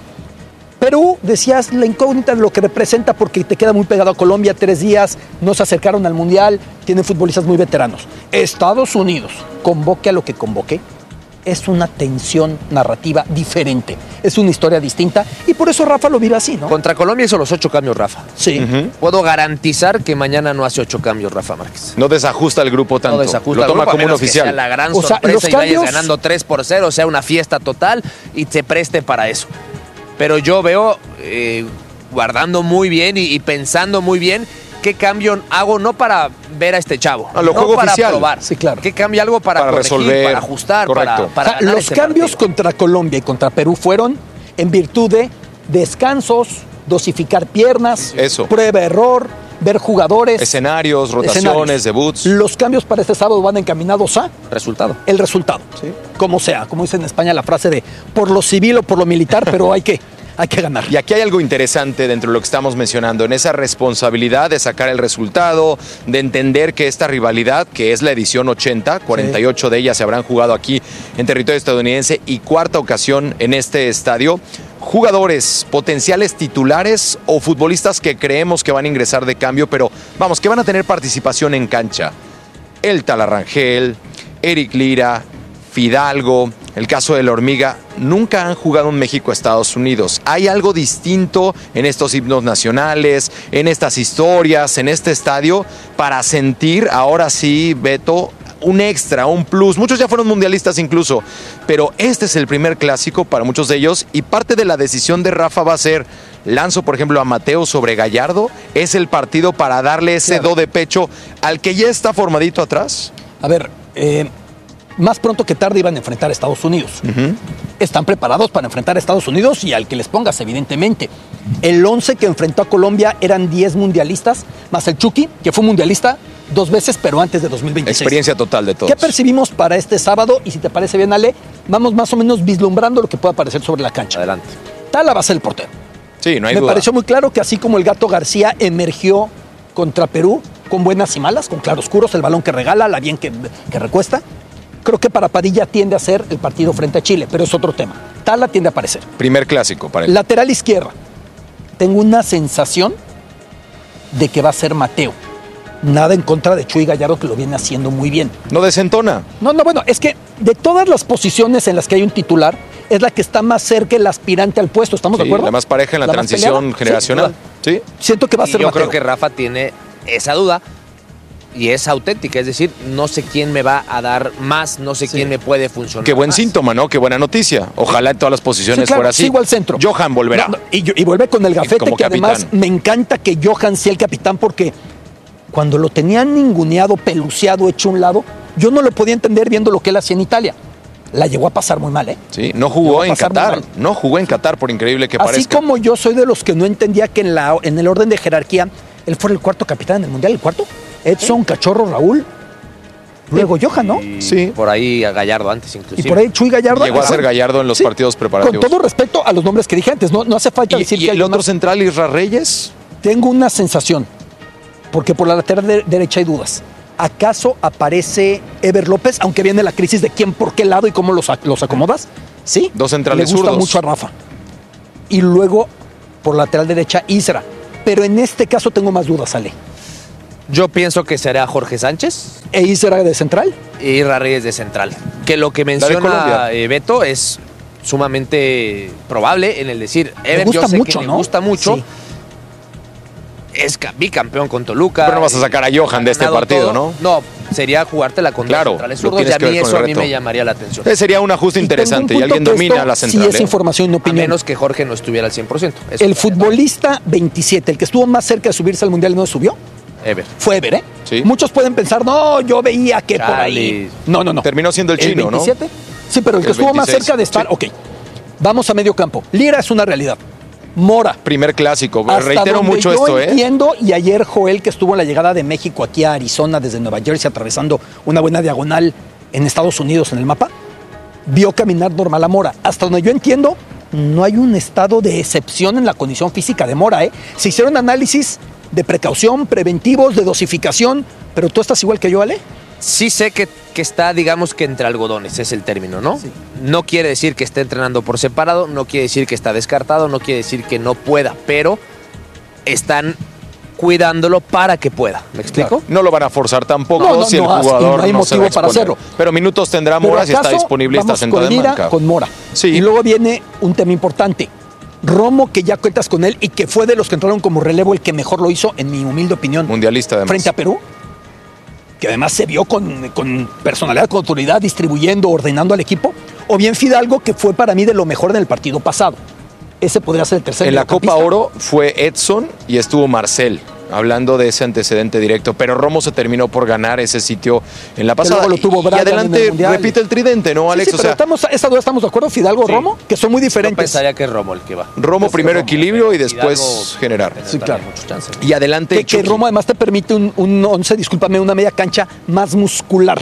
Perú, decías, la incógnita de lo que representa porque te queda muy pegado a Colombia, tres días, no se acercaron al Mundial, tienen futbolistas muy veteranos. Estados Unidos, convoque a lo que convoque, es una tensión narrativa diferente, es una historia distinta y por eso Rafa lo vive así, ¿no? Contra Colombia hizo los ocho cambios Rafa. Sí. Uh-huh. Puedo garantizar que mañana no hace ocho cambios Rafa Márquez. No desajusta el grupo tanto. No desajusta lo toma grupo, como un oficial. Que sea la gran o sea, sorpresa los y cambios... vayas ganando tres por cero, sea una fiesta total y se preste para eso. Pero yo veo eh, guardando muy bien y, y pensando muy bien qué cambio hago, no para ver a este chavo, a lo no juego para oficial. probar. Sí, claro. ¿Qué cambio algo para, para corregir, resolver, para ajustar, correcto. para, para o sea, los este cambios partido. Contra Colombia y contra Perú fueron en virtud de descansos, dosificar piernas, Eso. prueba, error, ver jugadores, escenarios, rotaciones, escenarios. Debuts. Los cambios para este sábado van encaminados a resultado. El resultado, ¿sí? Como sea, como dice en España la frase de por lo civil o por lo militar, pero hay que Hay que ganar. Y aquí hay algo interesante dentro de lo que estamos mencionando, en esa responsabilidad de sacar el resultado, de entender que esta rivalidad, que es la edición ochenta, cuarenta y ocho sí. de ellas se habrán jugado aquí en territorio estadounidense y cuarta ocasión en este estadio, jugadores potenciales titulares o futbolistas que creemos que van a ingresar de cambio, pero vamos, que van a tener participación en cancha. El Talarrangel, Eric Lira, Fidalgo, el caso de la Hormiga, nunca han jugado en México-Estados Unidos. Hay algo distinto en estos himnos nacionales, en estas historias, en este estadio, para sentir, ahora sí, Beto, un extra, un plus. Muchos ya fueron mundialistas incluso, pero este es el primer clásico para muchos de ellos y parte de la decisión de Rafa va a ser, lanzo por ejemplo a Mateo sobre Gallardo, es el partido para darle ese claro. do de pecho al que ya está formadito atrás. A ver, eh... más pronto que tarde iban a enfrentar a Estados Unidos. Uh-huh. Están preparados para enfrentar a Estados Unidos y al que les pongas, evidentemente. El once que enfrentó a Colombia eran diez mundialistas, más el Chucky, que fue mundialista dos veces, pero antes de dos mil veintiséis. Experiencia total de todos. ¿Qué percibimos para este sábado? Y si te parece bien, Ale, vamos más o menos vislumbrando lo que pueda aparecer sobre la cancha. Adelante. Tala va a ser el portero. Sí, no hay Me duda. pareció muy claro que así como el Gato García emergió contra Perú, con buenas y malas, con claroscuros, el balón que regala, la bien que, que recuesta, creo que para Padilla tiende a ser el partido frente a Chile, pero es otro tema. Tala tiende a aparecer. Primer clásico para él. Lateral izquierda. Tengo una sensación de que va a ser Mateo. Nada en contra de Chuy Gallardo, que lo viene haciendo muy bien. No desentona. No, no, bueno, es que de todas las posiciones en las que hay un titular, es la que está más cerca el aspirante al puesto, ¿estamos sí, de acuerdo? La más pareja en la, la transición generacional. Sí, ¿Sí? Siento que va a ser y yo Mateo. Yo creo que Rafa tiene esa duda. Y es auténtica, es decir, no sé quién me va a dar más, no sé sí. quién me puede funcionar. Qué buen más. síntoma, ¿no? Qué buena noticia. Ojalá en todas las posiciones sí, claro, fuera así. Sigo al centro. Johan volverá. No, no, y, y vuelve con el gafete, que capitán. Además me encanta que Johan sea el capitán porque cuando lo tenían ninguneado, peluceado, hecho a un lado, yo no lo podía entender viendo lo que él hacía en Italia. la llegó a pasar muy mal, ¿eh? Sí, no jugó en Qatar, no jugó en Qatar, por increíble que Así parezca. Así como yo soy de los que no entendía que en, la, en el orden de jerarquía, él fuera el cuarto capitán en el Mundial, el cuarto. Edson, ¿Sí? Cachorro, Raúl, luego Johan, ¿no? Sí. Por ahí a Gallardo antes inclusive. Y por ahí Chuy Gallardo. Llegó a ser Gallardo en los sí, partidos preparativos. Con todo respeto a los nombres que dije antes, no, no hace falta ¿Y, decir y que el otro más... central, Isra Reyes? Tengo una sensación, porque por la lateral de, derecha hay dudas. ¿Acaso aparece Ever López, aunque viene la crisis de quién por qué lado y cómo los, los acomodas? Sí. Dos centrales Le gusta zurdos. mucho a Rafa. Y luego, por lateral derecha, Isra. Pero en este caso tengo más dudas, Ale. Yo pienso que será Jorge Sánchez. ¿E Isra de central? E Isra Reyes de central. Que lo que menciona eh, Beto es sumamente probable en el decir, Ever, gusta yo sé mucho, que ¿no? me gusta mucho. Sí. Es bicampeón con Toluca. Pero no vas a sacar a Johan de este partido, todo. ¿no? No, sería jugártela con claro, dos centrales zurdos y a mí eso a mí me llamaría la atención. Eh, sería un ajuste interesante y, y alguien domina la central. Sí, es información y no opinión. A menos que Jorge no estuviera al cien por ciento. Eso el futbolista veintisiete, el que estuvo más cerca de subirse al Mundial y no subió, Ever. Fue Ever, ¿eh? Sí. Muchos pueden pensar, no, yo veía que Charlie. por ahí... No, no, no. Terminó siendo el chino, ¿El veintisiete? ¿No? Sí, pero el que el estuvo veintiséis. Más cerca de estar... Sí. Ok, vamos a medio campo. Lira es una realidad. Mora. Primer clásico. Hasta Reitero mucho yo esto, ¿eh? Entiendo, y ayer Joel, que estuvo en la llegada de México aquí a Arizona desde Nueva Jersey, atravesando una buena diagonal en Estados Unidos en el mapa, vio caminar normal a Mora. Hasta donde yo entiendo, no hay un estado de excepción en la condición física de Mora, ¿eh? Se hicieron análisis de precaución, preventivos, de dosificación, pero tú estás igual que yo, Ale. Sí sé que, que está, digamos que entre algodones, es el término, ¿no? Sí. No quiere decir que esté entrenando por separado, no quiere decir que está descartado, no quiere decir que no pueda, pero están cuidándolo para que pueda. ¿Me explico? Claro. No lo van a forzar tampoco no, no, si no, el jugador no hay no motivo se para hacerlo. Pero minutos tendrá Mora si está disponible y está sentado en banca. Con Mora. Sí. Y luego viene un tema importante. Romo, que ya cuentas con él y que fue de los que entraron como relevo el que mejor lo hizo, en mi humilde opinión. Mundialista, además. Frente a Perú. Que además se vio con, con personalidad, con autoridad, distribuyendo, ordenando al equipo. O bien Fidalgo, que fue para mí de lo mejor en el partido pasado. Ese podría ser el tercer. En la Copa Oro fue Edson y estuvo Marcel, hablando de ese antecedente directo. Pero Romo se terminó por ganar ese sitio en la pasada. Lo tuvo y adelante el repite el tridente, ¿no, Alex? Sí, sí, o sea, estamos, esa duda estamos de acuerdo, Fidalgo, sí. Romo, que son muy diferentes. Yo pensaría que es Romo el que va. Romo es primero Romo, equilibrio y después Fidalgo, generar. Sí, claro. Y adelante que, que Romo además te permite un, un once, discúlpame, una media cancha más muscular.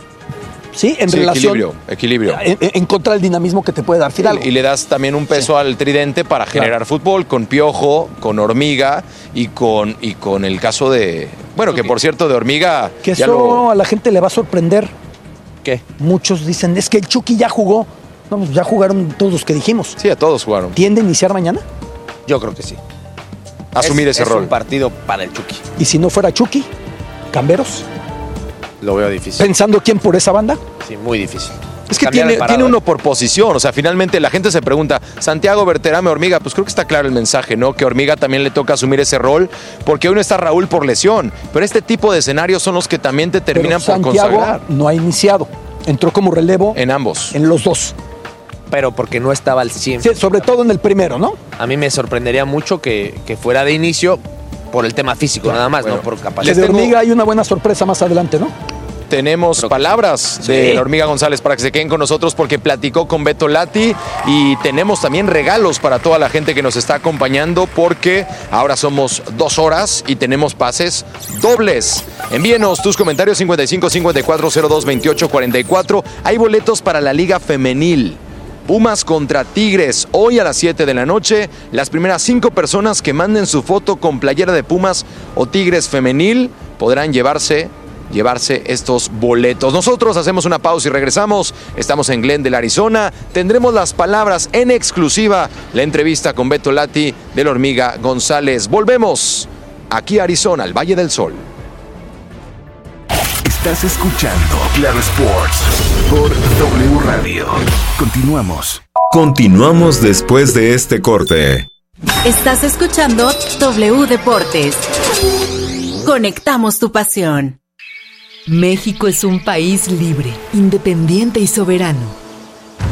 ¿Sí? En sí, relación. Equilibrio, equilibrio. En, en contra del dinamismo que te puede dar Fidalgo. Y, y le das también un peso sí. al tridente para generar claro. fútbol con Piojo, con Hormiga y con, y con el caso de. Bueno, que por cierto, de Hormiga. Que ya eso lo... a la gente le va a sorprender. ¿Qué? Muchos dicen, es que el Chucky ya jugó. No, pues ya jugaron todos los que dijimos. Sí, a todos jugaron. ¿Tiende a iniciar mañana? Yo creo que sí. Asumir es, ese es rol. Es un partido para el Chucky. ¿Y si no fuera Chucky? ¿Camberos? Lo veo difícil. ¿Pensando quién por esa banda? Sí, muy difícil. Es que tiene, tiene uno por posición, o sea, finalmente la gente se pregunta, Santiago, Berterame, Hormiga, pues creo que está claro el mensaje, ¿no? Que a Hormiga también le toca asumir ese rol, porque hoy no está Raúl por lesión, pero este tipo de escenarios son los que también te terminan pero por Santiago consagrar. No ha iniciado, entró como relevo. En ambos. En los dos. Pero porque no estaba al cien. Sí, sobre todo en el primero, ¿no? A mí me sorprendería mucho que, que fuera de inicio por el tema físico, claro, nada más, bueno, no por capacidad. De Hormiga hay una buena sorpresa más adelante, ¿no? Tenemos Pero, palabras sí. de la Hormiga González para que se queden con nosotros porque platicó con Beto Lati y tenemos también regalos para toda la gente que nos está acompañando porque ahora somos dos horas y tenemos pases dobles. Envíenos tus comentarios cincuenta y cinco cincuenta y cuatro cero dos veintiocho cuarenta y cuatro. Hay boletos para la Liga Femenil. Pumas contra Tigres, hoy a las siete de la noche. Las primeras cinco personas que manden su foto con playera de Pumas o Tigres femenil podrán llevarse llevarse estos boletos. Nosotros hacemos una pausa y regresamos. Estamos en Glendale, Arizona. Tendremos las palabras en exclusiva, la entrevista con Beto Lati de la Hormiga González. Volvemos aquí a Arizona, al Valle del Sol. Estás escuchando Claro Sports por W Radio. Continuamos. Continuamos después de este corte. Estás escuchando W Deportes. Conectamos tu pasión. México es un país libre, independiente y soberano.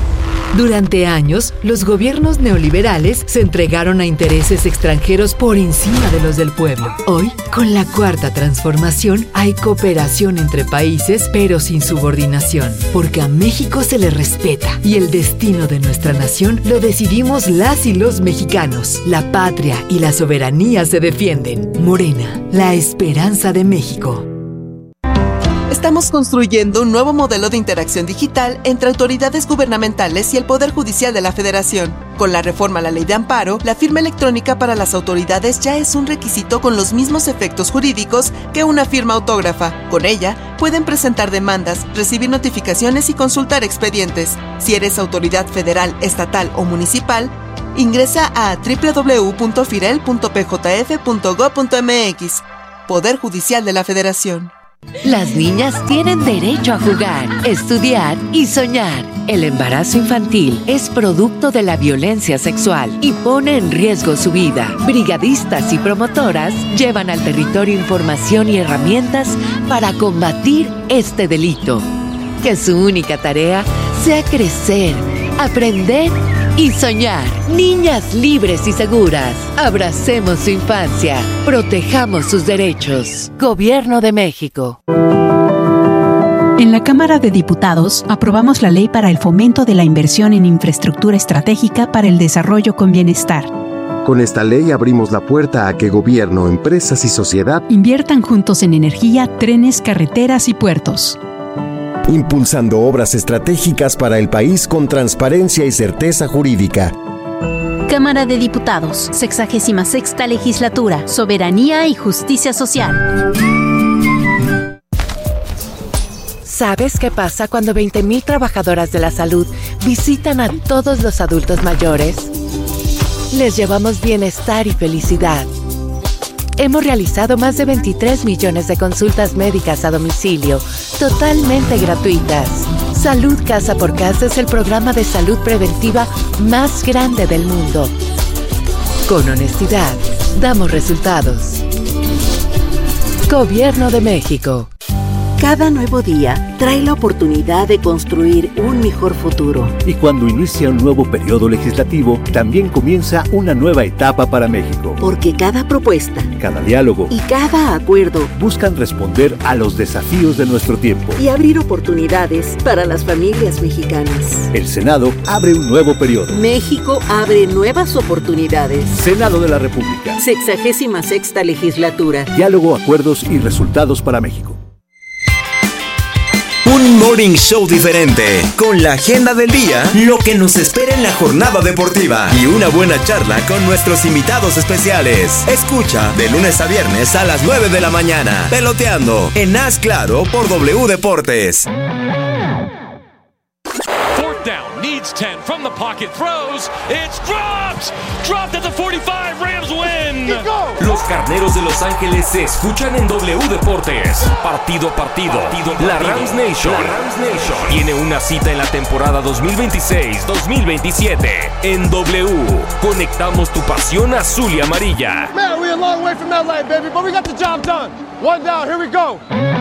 Durante años, los gobiernos neoliberales se entregaron a intereses extranjeros por encima de los del pueblo. Hoy, con la cuarta transformación, hay cooperación entre países, pero sin subordinación, porque a México se le respeta y el destino de nuestra nación lo decidimos las y los mexicanos. La patria y la soberanía se defienden. Morena, la esperanza de México. Estamos construyendo un nuevo modelo de interacción digital entre autoridades gubernamentales y el Poder Judicial de la Federación. Con la reforma a la Ley de Amparo, la firma electrónica para las autoridades ya es un requisito con los mismos efectos jurídicos que una firma autógrafa. Con ella, pueden presentar demandas, recibir notificaciones y consultar expedientes. Si eres autoridad federal, estatal o municipal, ingresa a doble u doble u doble u punto firel punto p j f punto gob punto m x. Poder Judicial de la Federación. Las niñas tienen derecho a jugar, estudiar y soñar. El embarazo infantil es producto de la violencia sexual y pone en riesgo su vida. Brigadistas y promotoras llevan al territorio información y herramientas para combatir este delito. Que su única tarea sea crecer, aprender y soñar. Niñas libres y seguras. Abracemos su infancia. Protejamos sus derechos. Gobierno de México. En la Cámara de Diputados aprobamos la Ley para el Fomento de la Inversión en Infraestructura Estratégica para el Desarrollo con Bienestar. Con esta ley abrimos la puerta a que gobierno, empresas y sociedad inviertan juntos en energía, trenes, carreteras y puertos. Impulsando obras estratégicas para el país con transparencia y certeza jurídica. Cámara de Diputados, sexagésima sexta Legislatura, Soberanía y Justicia Social. ¿Sabes qué pasa cuando veinte mil trabajadoras de la salud visitan a todos los adultos mayores? Les llevamos bienestar y felicidad. Hemos realizado más de veintitrés millones de consultas médicas a domicilio, totalmente gratuitas. Salud Casa por Casa es el programa de salud preventiva más grande del mundo. Con honestidad, damos resultados. Gobierno de México. Cada nuevo día trae la oportunidad de construir un mejor futuro. Y cuando inicia un nuevo periodo legislativo, también comienza una nueva etapa para México. Porque cada propuesta, cada diálogo y cada acuerdo buscan responder a los desafíos de nuestro tiempo y abrir oportunidades para las familias mexicanas. El Senado abre un nuevo periodo. México abre nuevas oportunidades. Senado de la República. Sexagésima sexta Legislatura. Diálogo, acuerdos y resultados para México. Un morning show diferente, con la agenda del día, lo que nos espera en la jornada deportiva y una buena charla con nuestros invitados especiales. Escucha de lunes a viernes a las nueve de la mañana, Peloteando, en Haz Claro por W Deportes. Down, needs ten from the pocket, throws, it's dropped, dropped at the forty-five, Rams win. Los Carneros de Los Ángeles se escuchan en W Deportes, partido a partido. partido, partido. La Rams Nation, la Rams Nation tiene una cita en la temporada dos mil veintiséis dos mil veintisiete en W. Conectamos tu pasión azul y amarilla. Man, we're a long way from L A, baby, but we got the job done. One down, here we go.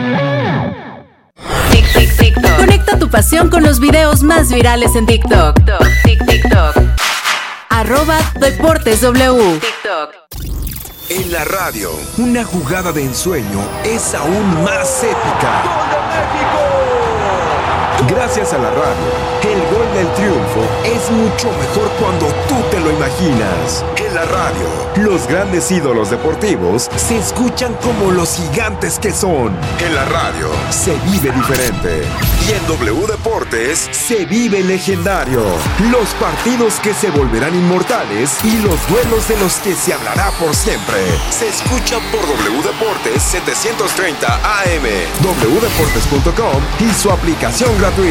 Conecta tu pasión con los videos más virales en TikTok. TikTok. Arroba Deportes W. TikTok. En la radio, una jugada de ensueño es aún más épica. ¡Gol de México! Gracias a la radio, el gol del triunfo es mucho mejor cuando tú te lo imaginas. En la radio, los grandes ídolos deportivos se escuchan como los gigantes que son. En la radio, se vive diferente. Y en W Deportes, se vive legendario. Los partidos que se volverán inmortales y los duelos de los que se hablará por siempre. Se escuchan por W Deportes setecientos treinta A M, w deportes punto com y su aplicación gratuita.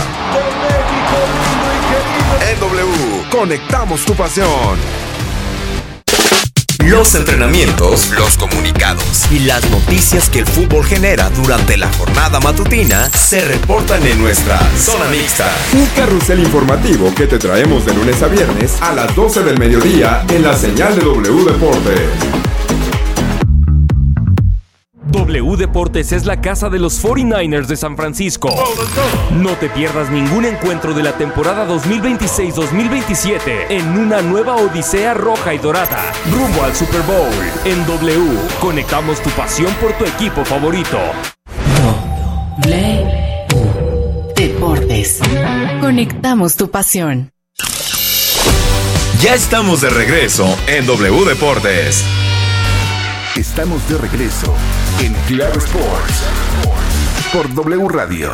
En W, conectamos tu pasión. Los entrenamientos, los comunicados y las noticias que el fútbol genera durante la jornada matutina se reportan en nuestra Zona Mixta. Un carrusel informativo que te traemos de lunes a viernes a las doce del mediodía en la señal de W Deportes. W Deportes es la casa de los cuarenta y nueve ers de San Francisco. No te pierdas ningún encuentro de la temporada dos mil veintiséis dos mil veintisiete en una nueva odisea roja y dorada, rumbo al Super Bowl. En W, conectamos tu pasión por tu equipo favorito. W Deportes. Conectamos tu pasión. Ya estamos de regreso en W Deportes. Estamos de regreso en Claro Sports por W Radio.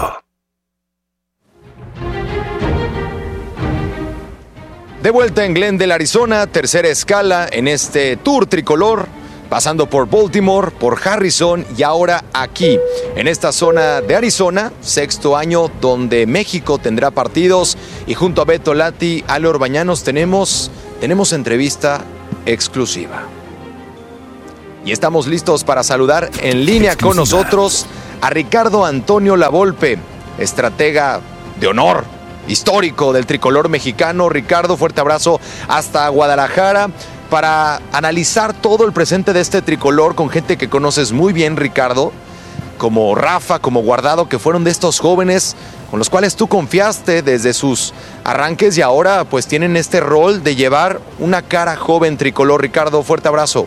De vuelta en Glendale, Arizona, tercera escala en este tour tricolor, pasando por Baltimore, por Harrison y ahora aquí, en esta zona de Arizona, sexto año donde México tendrá partidos y junto a Beto Lati, Ale Orbañanos tenemos, tenemos entrevista exclusiva. Y estamos listos para saludar en línea con nosotros a Ricardo Antonio Lavolpe, estratega de honor, histórico del tricolor mexicano. Ricardo, fuerte abrazo hasta Guadalajara para analizar todo el presente de este tricolor con gente que conoces muy bien, Ricardo, como Rafa, como Guardado, que fueron de estos jóvenes con los cuales tú confiaste desde sus arranques y ahora pues tienen este rol de llevar una cara joven tricolor. Ricardo, fuerte abrazo.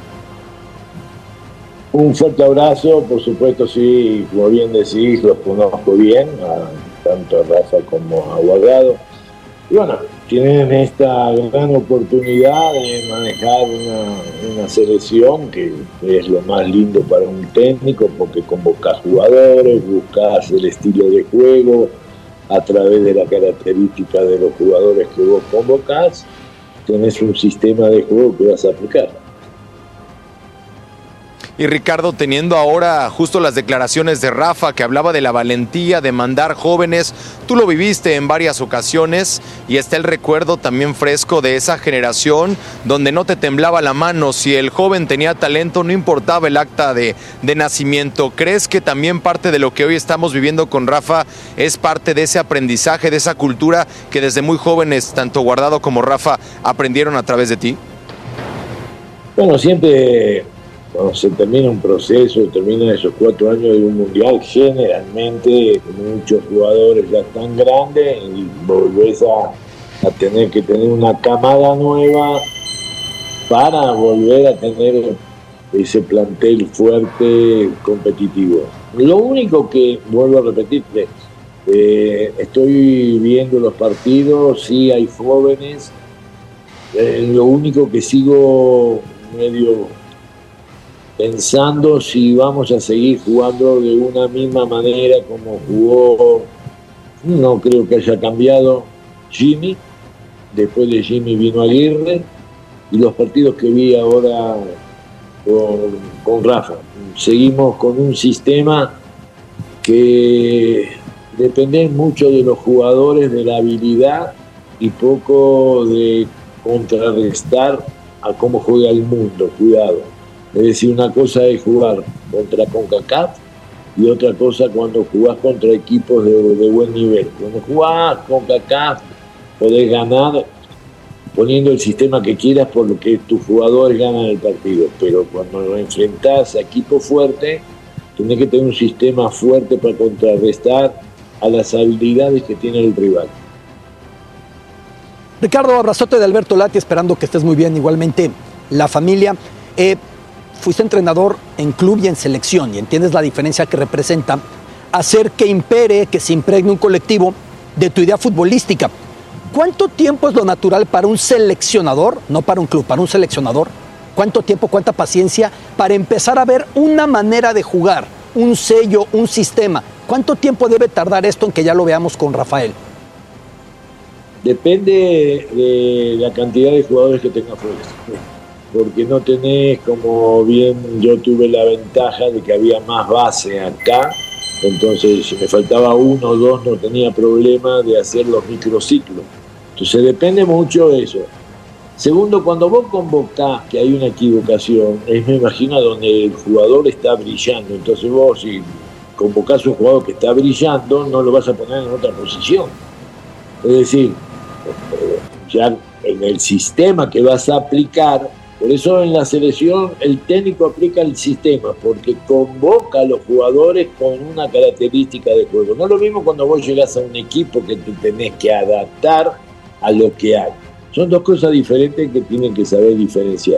Un fuerte abrazo, por supuesto, sí, como bien decís, los conozco bien, a, tanto a Rafa como a Guardado. Y bueno, tienen esta gran oportunidad de manejar una, una selección que es lo más lindo para un técnico, porque convocás jugadores, buscás el estilo de juego a través de la característica de los jugadores que vos convocás, tenés un sistema de juego que vas a aplicar. Y Ricardo, teniendo ahora justo las declaraciones de Rafa, que hablaba de la valentía de mandar jóvenes, tú lo viviste en varias ocasiones y está el recuerdo también fresco de esa generación donde no te temblaba la mano. Si el joven tenía talento, no importaba el acta de, de nacimiento. ¿Crees que también parte de lo que hoy estamos viviendo con Rafa es parte de ese aprendizaje, de esa cultura que desde muy jóvenes, tanto Guardado como Rafa, aprendieron a través de ti? Bueno, siempre... Cuando se termina un proceso, termina esos cuatro años de un mundial, generalmente muchos jugadores ya están grandes y volvés a, a tener que tener una camada nueva para volver a tener ese plantel fuerte, competitivo. Lo único que, vuelvo a repetirte, eh, estoy viendo los partidos, sí hay jóvenes, eh, lo único que sigo medio pensando si vamos a seguir jugando de una misma manera como jugó, no creo que haya cambiado Jimmy, después de Jimmy vino Aguirre, y los partidos que vi ahora con, con Rafa. Seguimos con un sistema que depende mucho de los jugadores, de la habilidad y poco de contrarrestar a cómo juega el mundo, cuidado. Es decir, una cosa es jugar contra CONCACAF y otra cosa cuando jugás contra equipos de, de buen nivel. Cuando jugás CONCACAF podés ganar poniendo el sistema que quieras por lo que tus jugadores ganan el partido. Pero cuando lo enfrentás a equipos fuertes, tenés que tener un sistema fuerte para contrarrestar a las habilidades que tiene el rival. Ricardo, abrazote de Alberto Lati, esperando que estés muy bien. Igualmente, la familia. Eh, Fuiste entrenador en club y en selección y entiendes la diferencia que representa hacer que impere, que se impregne un colectivo de tu idea futbolística. ¿Cuánto tiempo es lo natural para un seleccionador, no para un club, para un seleccionador? ¿Cuánto tiempo, cuánta paciencia para empezar a ver una manera de jugar, un sello, un sistema? ¿Cuánto tiempo debe tardar esto en que ya lo veamos con Rafael? Depende de la cantidad de jugadores que tenga fuera. Porque no tenés, como bien yo tuve la ventaja de que había más base acá, entonces si me faltaba uno o dos no tenía problema de hacer los microciclos. Entonces depende mucho de eso. Segundo, cuando vos convocás que hay una equivocación, es me imagino donde el jugador está brillando, entonces vos si convocás a un jugador que está brillando, no lo vas a poner en otra posición. Es decir, ya en el sistema que vas a aplicar, Por eso en la selección el técnico aplica el sistema, porque convoca a los jugadores con una característica de juego. No es lo mismo cuando vos llegás a un equipo que te tenés que adaptar a lo que hay. Son dos cosas diferentes que tienen que saber diferenciar.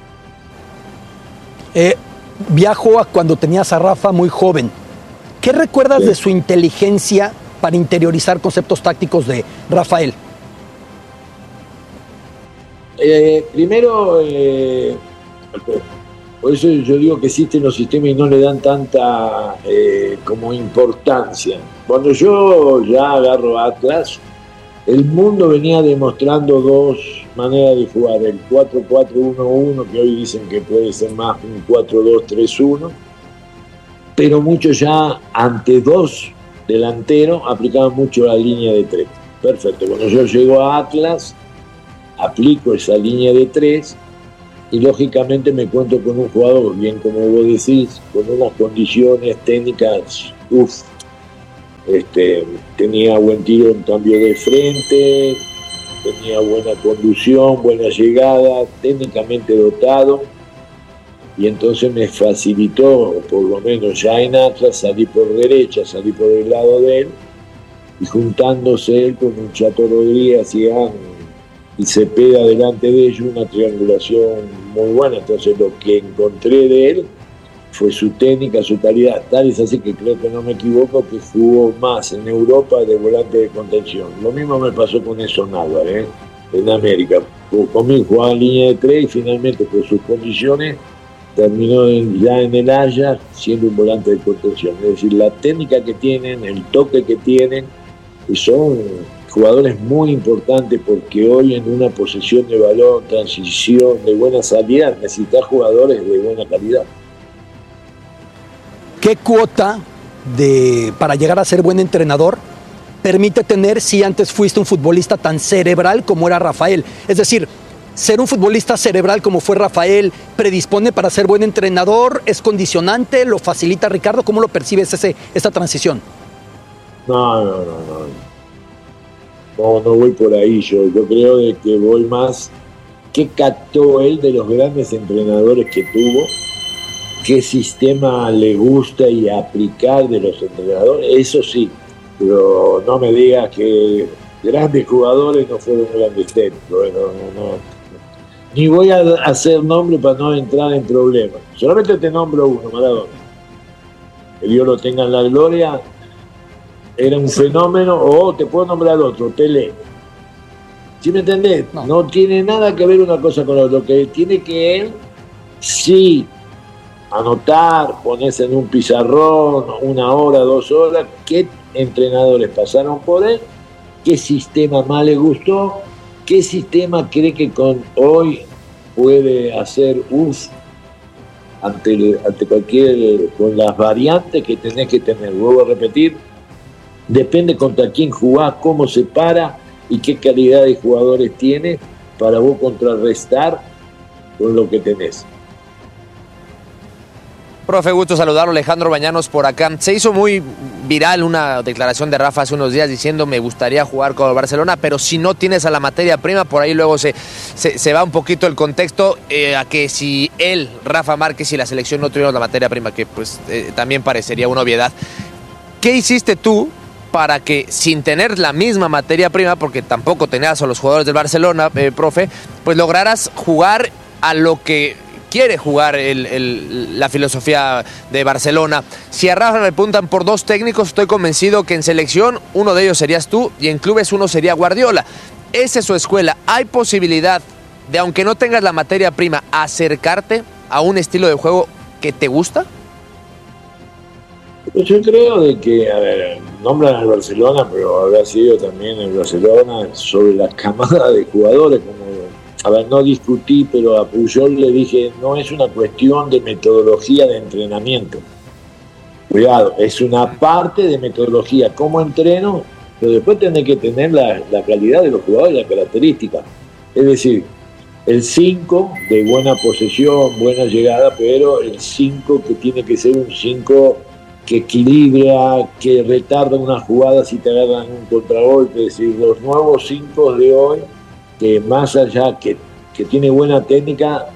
Eh, viajo a cuando tenías a Rafa muy joven. ¿Qué recuerdas sí. de su inteligencia para interiorizar conceptos tácticos de Rafael? Eh, primero, eh, por eso yo digo que existen los sistemas y no le dan tanta eh, como importancia. Cuando yo ya agarro Atlas, el mundo venía demostrando dos maneras de jugar, el cuatro cuatro uno uno, que hoy dicen que puede ser más un cuatro dos tres uno, pero muchos ya ante dos delanteros aplicaban mucho la línea de tres. Perfecto, cuando yo llego a Atlas, aplico esa línea de tres y lógicamente me cuento con un jugador, bien como vos decís, con unas condiciones técnicas, uff, este, tenía buen tiro en cambio de frente, tenía buena conducción, buena llegada, técnicamente dotado, y entonces me facilitó, por lo menos ya en Atlas, salir por derecha, salir por el lado de él, y juntándose él con un Chato Rodríguez y y Cepeda delante de ellos, una triangulación muy buena. Entonces lo que encontré de él fue su técnica, su calidad, tal es así que creo que no me equivoco que jugó más en Europa de volante de contención. Lo mismo me pasó con Edson Álvarez, ¿eh? En América. Conmigo jugaba en línea de tres y finalmente por sus condiciones terminó en, ya en el Ajax siendo un volante de contención. Es decir, la técnica que tienen, el toque que tienen, y son jugadores muy importantes porque hoy en una posesión de balón, transición, de buena salida, necesitas jugadores de buena calidad. ¿Qué cuota de, para llegar a ser buen entrenador permite tener si antes fuiste un futbolista tan cerebral como era Rafael? Es decir, ser un futbolista cerebral como fue Rafael, ¿predispone para ser buen entrenador? ¿Es condicionante? ¿Lo facilita Ricardo? ¿Cómo lo percibes ese, esa transición? No, no, no, no. No, no voy por ahí yo. Yo creo de que voy más. ¿Qué captó él de los grandes entrenadores que tuvo? ¿Qué sistema le gusta y aplicar de los entrenadores? Eso sí, pero no me digas que grandes jugadores no fueron grandes técnicos. No, no, no. Ni voy a hacer nombre para no entrar en problemas. Solamente te nombro uno, Maradona. Que Dios lo tenga en la gloria. Era un fenómeno, o te puedo nombrar otro, Pelé. ¿Sí me entendés? No. no tiene nada que ver una cosa con la otra. Lo que tiene que él, sí, anotar, ponerse en un pizarrón, una hora, dos horas, qué entrenadores pasaron por él, qué sistema más le gustó, qué sistema cree que con hoy puede hacer uso ante, ante cualquier, con las variantes que tenés que tener. Vuelvo a repetir, depende contra quién jugás, cómo se para y qué calidad de jugadores tiene para vos contrarrestar con lo que tenés. Profe, gusto saludarlo, Alejandro Bañanos por acá. Se hizo muy viral una declaración de Rafa hace unos días diciendo me gustaría jugar con el Barcelona, pero si no tienes a la materia prima, por ahí luego se, se, se va un poquito el contexto eh, a que si él, Rafa Márquez y la selección no tuvieron la materia prima, que pues eh, también parecería una obviedad. ¿Qué hiciste tú para que sin tener la misma materia prima, porque tampoco tenías a los jugadores del Barcelona, eh, profe, pues lograras jugar a lo que quiere jugar el, el, la filosofía de Barcelona? Si a Rafa me apuntan por dos técnicos, estoy convencido que en selección uno de ellos serías tú y en clubes uno sería Guardiola. Esa es su escuela. ¿Hay posibilidad de, aunque no tengas la materia prima, acercarte a un estilo de juego que te gusta? Pues yo creo de que, a ver, nombran al Barcelona, pero habrá sido también el Barcelona sobre la camada de jugadores, como, a ver, no discutí, pero a Puyol le dije, no es una cuestión de metodología de entrenamiento. Cuidado, es una parte de metodología, cómo entreno, pero después tenés que tener la, la calidad de los jugadores, la característica. Es decir, el cinco de buena posesión, buena llegada, pero el cinco que tiene que ser un cinco que equilibra, que retarda una jugada si te agarran un contragolpe. Es decir, los nuevos cinco de hoy, que más allá que, que tiene buena técnica,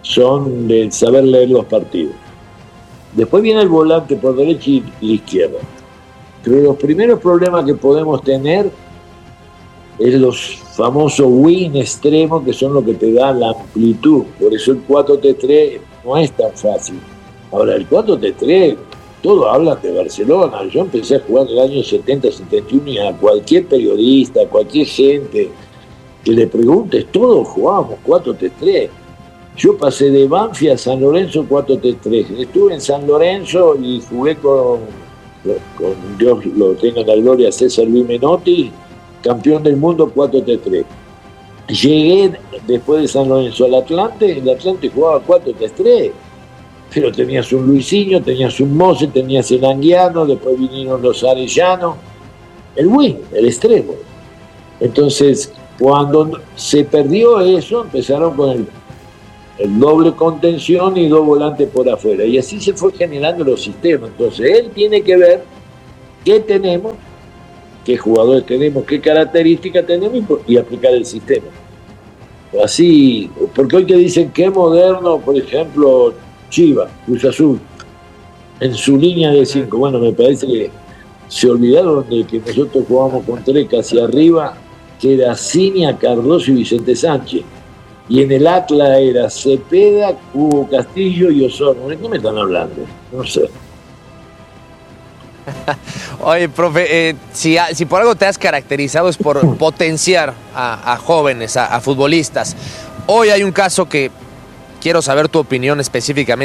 son de saber leer los partidos. Después viene el volante por derecha y la izquierda. Pero los primeros problemas que podemos tener es los famosos wing extremos, que son los que te dan la amplitud. Por eso el cuatro tres tres no es tan fácil. Ahora, el cuatro tres tres, todos hablan de Barcelona. Yo empecé a jugar en el año setenta, setenta y uno y a cualquier periodista, a cualquier gente que le preguntes, todos jugábamos cuatro tres tres. Yo pasé de Banfield a San Lorenzo cuatro tres tres. Estuve en San Lorenzo y jugué con, con Dios lo tenga en la gloria, César Luis Menotti, campeón del mundo cuatro tres tres. Llegué después de San Lorenzo al Atlante, el Atlante jugaba cuatro tres tres, pero tenías un Luisinho, tenías un Mose, tenías el Anguiano, después vinieron los Arellano, el wing, el extremo. Entonces, cuando se perdió eso, empezaron con el, el doble contención y dos volantes por afuera, y así se fue generando los sistemas. Entonces, él tiene que ver qué tenemos, qué jugadores tenemos, qué características tenemos y, y aplicar el sistema. Así, porque hoy que dicen que moderno, por ejemplo, Chivas, Cruz Azul, en su línea de cinco, bueno, me parece que se olvidaron de que nosotros jugábamos con tres hacia arriba, que era Ciña, Cardoso y Vicente Sánchez. Y en el Atlas era Cepeda, Hugo Castillo y Osorno. ¿De qué me están hablando? No sé. Oye, profe, eh, si, si por algo te has caracterizado es por potenciar a, a jóvenes, a, a futbolistas. Hoy hay un caso que quiero saber tu opinión específicamente.